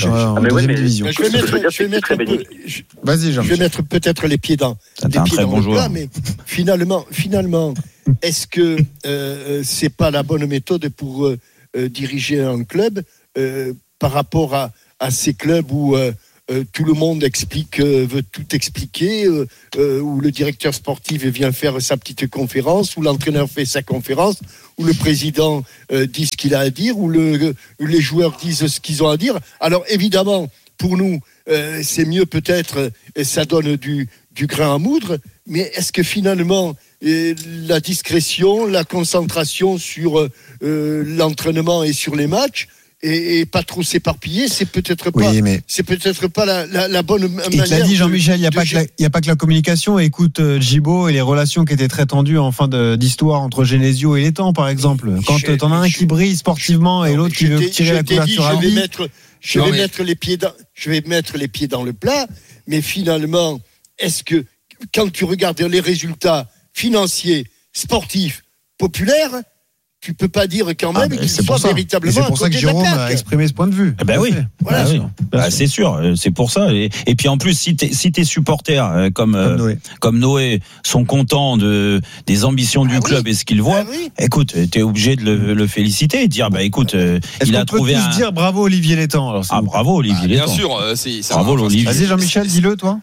Vas-y, Jean. Je vais mettre peut-être les pieds dans le plat, mais finalement, est-ce que c'est pas la bonne méthode pour diriger un club par rapport à ces clubs où tout le monde veut tout expliquer, où le directeur sportif vient faire sa petite conférence, où l'entraîneur fait sa conférence, où le président dit ce qu'il a à dire, où les joueurs disent ce qu'ils ont à dire. Alors évidemment, pour nous, c'est mieux peut-être, ça donne du grain à moudre, mais est-ce que finalement, la discrétion, la concentration sur l'entraînement et sur les matchs, et pas trop s'éparpiller, c'est peut-être pas la bonne manière. Il te l'a dit, Jean-Michel, il n'y a pas que la communication. Écoute Djibo et les relations qui étaient très tendues en fin d'histoire entre Genesio et Létang, par exemple. Quand t'en as un qui brille sportivement et l'autre qui veut tirer la couverture à vie. Je vais mettre les pieds dans le plat, mais finalement, est-ce que quand tu regardes les résultats financiers, sportifs, populaires, tu peux pas dire quand même qu'il soit véritablement. C'est pour ça que Jérôme a exprimé ce point de vue. Oui. Voilà. C'est sûr, c'est pour ça. Et puis en plus, si tes supporters comme Noé sont contents des ambitions du club et ce qu'ils voient, écoute, t'es obligé de le féliciter et de dire écoute, il a trouvé un. Dire bravo Olivier Létang. Bravo Olivier Létang. Bien sûr, bravo Olivier. Vas-y Jean-Michel, dis-le toi.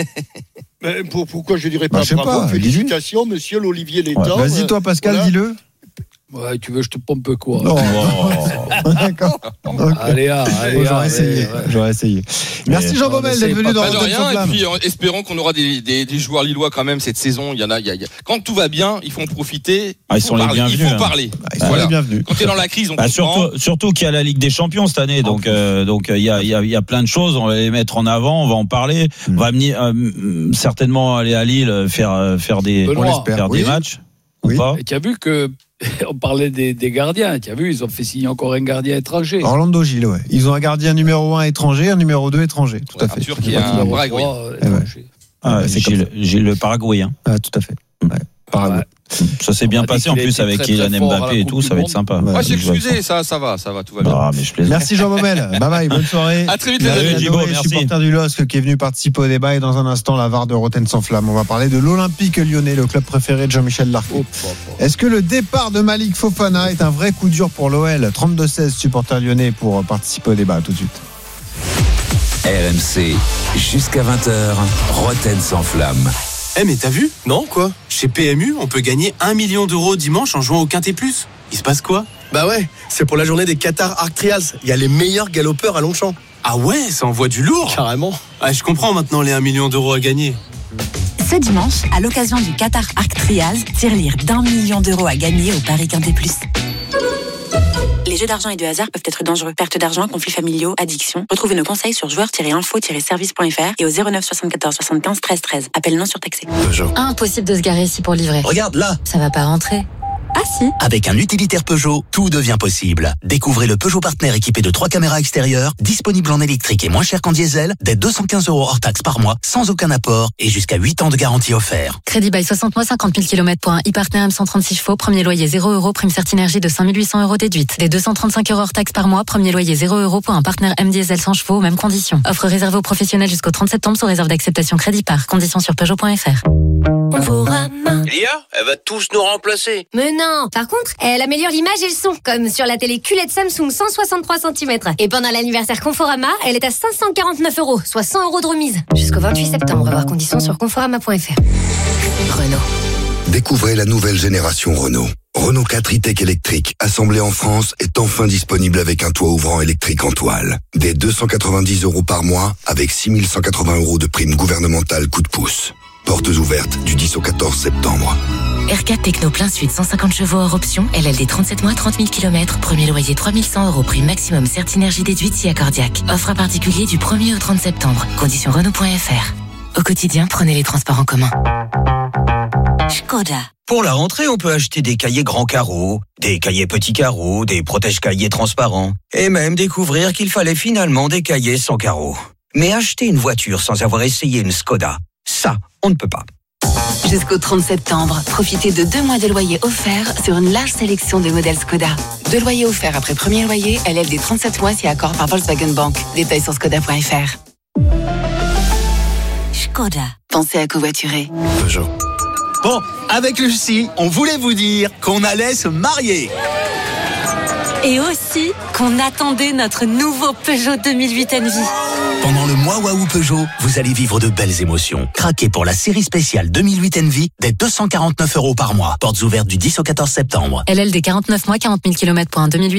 Pourquoi je dirais pas bravo? Félicitations, monsieur l'Olivier Létang. Vas-y toi Pascal, dis-le. Ouais, tu veux je te pompe quoi? Non. D'accord. Okay. Allez, j'aurais essayé. Merci Jean Baumel d'être venu dans Rotten sans Flamme. Et puis espérons qu'on aura des joueurs lillois quand même cette saison. Il y a. Quand tout va bien, ils font profiter. Ils sont les bienvenus. Il faut parler. Voilà. Quand tu es dans la crise, on comprend. Surtout qu'il y a la Ligue des Champions cette année, donc il y a plein de choses. On va les mettre en avant, on va en parler. On va certainement aller à Lille faire des matchs. Oui. Et tu as vu que on parlait des gardiens. Tu as vu, ils ont fait signer encore un gardien étranger. Orlando Gilles, ouais. Ils ont un gardien numéro 1 étranger, un numéro 2 étranger. Tout à fait. Sûr qu'il y a un Paraguay. C'est Gilles le Paraguayen. Tout à fait. Ouais. Paraguay. Ça s'est bien passé en plus avec Kylian Mbappé et tout, ça va être sympa. Excusez, ça va, tout va bien. Mais je plaisante. Merci Jean Baumel. Bye, bonne soirée. À très vite, les amis. Merci. Supporter du LOSC qui est venu participer au débat et dans un instant la VAR de Rotten sans Flamme. On va parler de l'Olympique Lyonnais, le club préféré de Jean-Michel Larquet. Est-ce que le départ de Malik Fofana est un vrai coup dur pour l'OL? 32-16 supporters lyonnais pour participer au débat. Tout de suite. RMC, jusqu'à 20h, Rotten sans Flamme. Mais t'as vu? Non, quoi? Chez PMU, on peut gagner 1 million d'euros dimanche en jouant au Quintet Plus. Il se passe quoi? Bah ouais, c'est pour la journée des Qatar Arc Trials. Il y a les meilleurs galopeurs à Longchamp. Ah ouais, ça envoie du lourd. Carrément. Je comprends maintenant les 1 million d'euros à gagner. Ce dimanche, à l'occasion du Qatar Arc Trials, tirelire d'1 million d'euros à gagner au Paris Quintet Plus. Les jeux d'argent et de hasard peuvent être dangereux. Perte d'argent, conflits familiaux, addiction. Retrouvez nos conseils sur joueurs-info-service.fr et au 09 74 75 13 13. Appel non surtaxé. Impossible de se garer ici pour livrer. Regarde là. Ça va pas rentrer. Ah si. Avec un utilitaire Peugeot, tout devient possible. Découvrez le Peugeot Partner équipé de 3 caméras extérieures, disponible en électrique et moins cher qu'en diesel, dès 215 € hors taxe par mois, sans aucun apport et jusqu'à 8 ans de garantie offert. Crédit by 60 mois, 50 000 km pour un e-Partner M136 chevaux, premier loyer 0 €, prime Certinergie de 5 800 € déduite. Dès 235 € hors taxe par mois, premier loyer 0 € pour un Partner M diesel 100 chevaux, mêmes conditions. Offre réservée aux professionnels jusqu'au 30 septembre sous réserve d'acceptation crédit par. Conditions sur Peugeot.fr. Lia, elle va tous nous remplacer. Mais non. Par contre, elle améliore l'image et le son, comme sur la télé QLED Samsung 163 cm. Et pendant l'anniversaire Conforama, elle est à 549 €, soit 100 € de remise. Jusqu'au 28 septembre. Voir conditions sur conforama.fr. Renault. Découvrez la nouvelle génération Renault. Renault 4 e-Tech électrique, assemblé en France, est enfin disponible avec un toit ouvrant électrique en toile. Dès 290 € par mois, avec 6 180 € de prime gouvernementale coup de pouce. Portes ouvertes du 10 au 14 septembre. R4 Techno plein sud, 150 chevaux hors option, LLD 37 mois, 30 000 km, premier loyer 3 100 €, prix maximum Certinergie déduite si accordiaque. Offre à particulier du 1er au 30 septembre. Conditions Renault.fr. Au quotidien, prenez les transports en commun. Škoda. Pour la rentrée, on peut acheter des cahiers grands carreaux, des cahiers petits carreaux, des protège-cahiers transparents, et même découvrir qu'il fallait finalement des cahiers sans carreaux. Mais acheter une voiture sans avoir essayé une Škoda, ça, on ne peut pas. Jusqu'au 30 septembre, profitez de 2 mois de loyer offert sur une large sélection de modèles Škoda. 2 loyers offerts après premier loyer, LLD 37 mois si accord par Volkswagen Bank. Détails sur Škoda.fr. Škoda. Pensez à covoiturer. Peugeot. Bon, avec Lucie, on voulait vous dire qu'on allait se marier. Et aussi qu'on attendait notre nouveau Peugeot 2008 Envy. Pendant le mois Waouh Peugeot, vous allez vivre de belles émotions. Craquez pour la série spéciale 2008 Envy dès 249 € par mois. Portes ouvertes du 10 au 14 septembre. LLD 49 mois, 40 000 km pour un 2008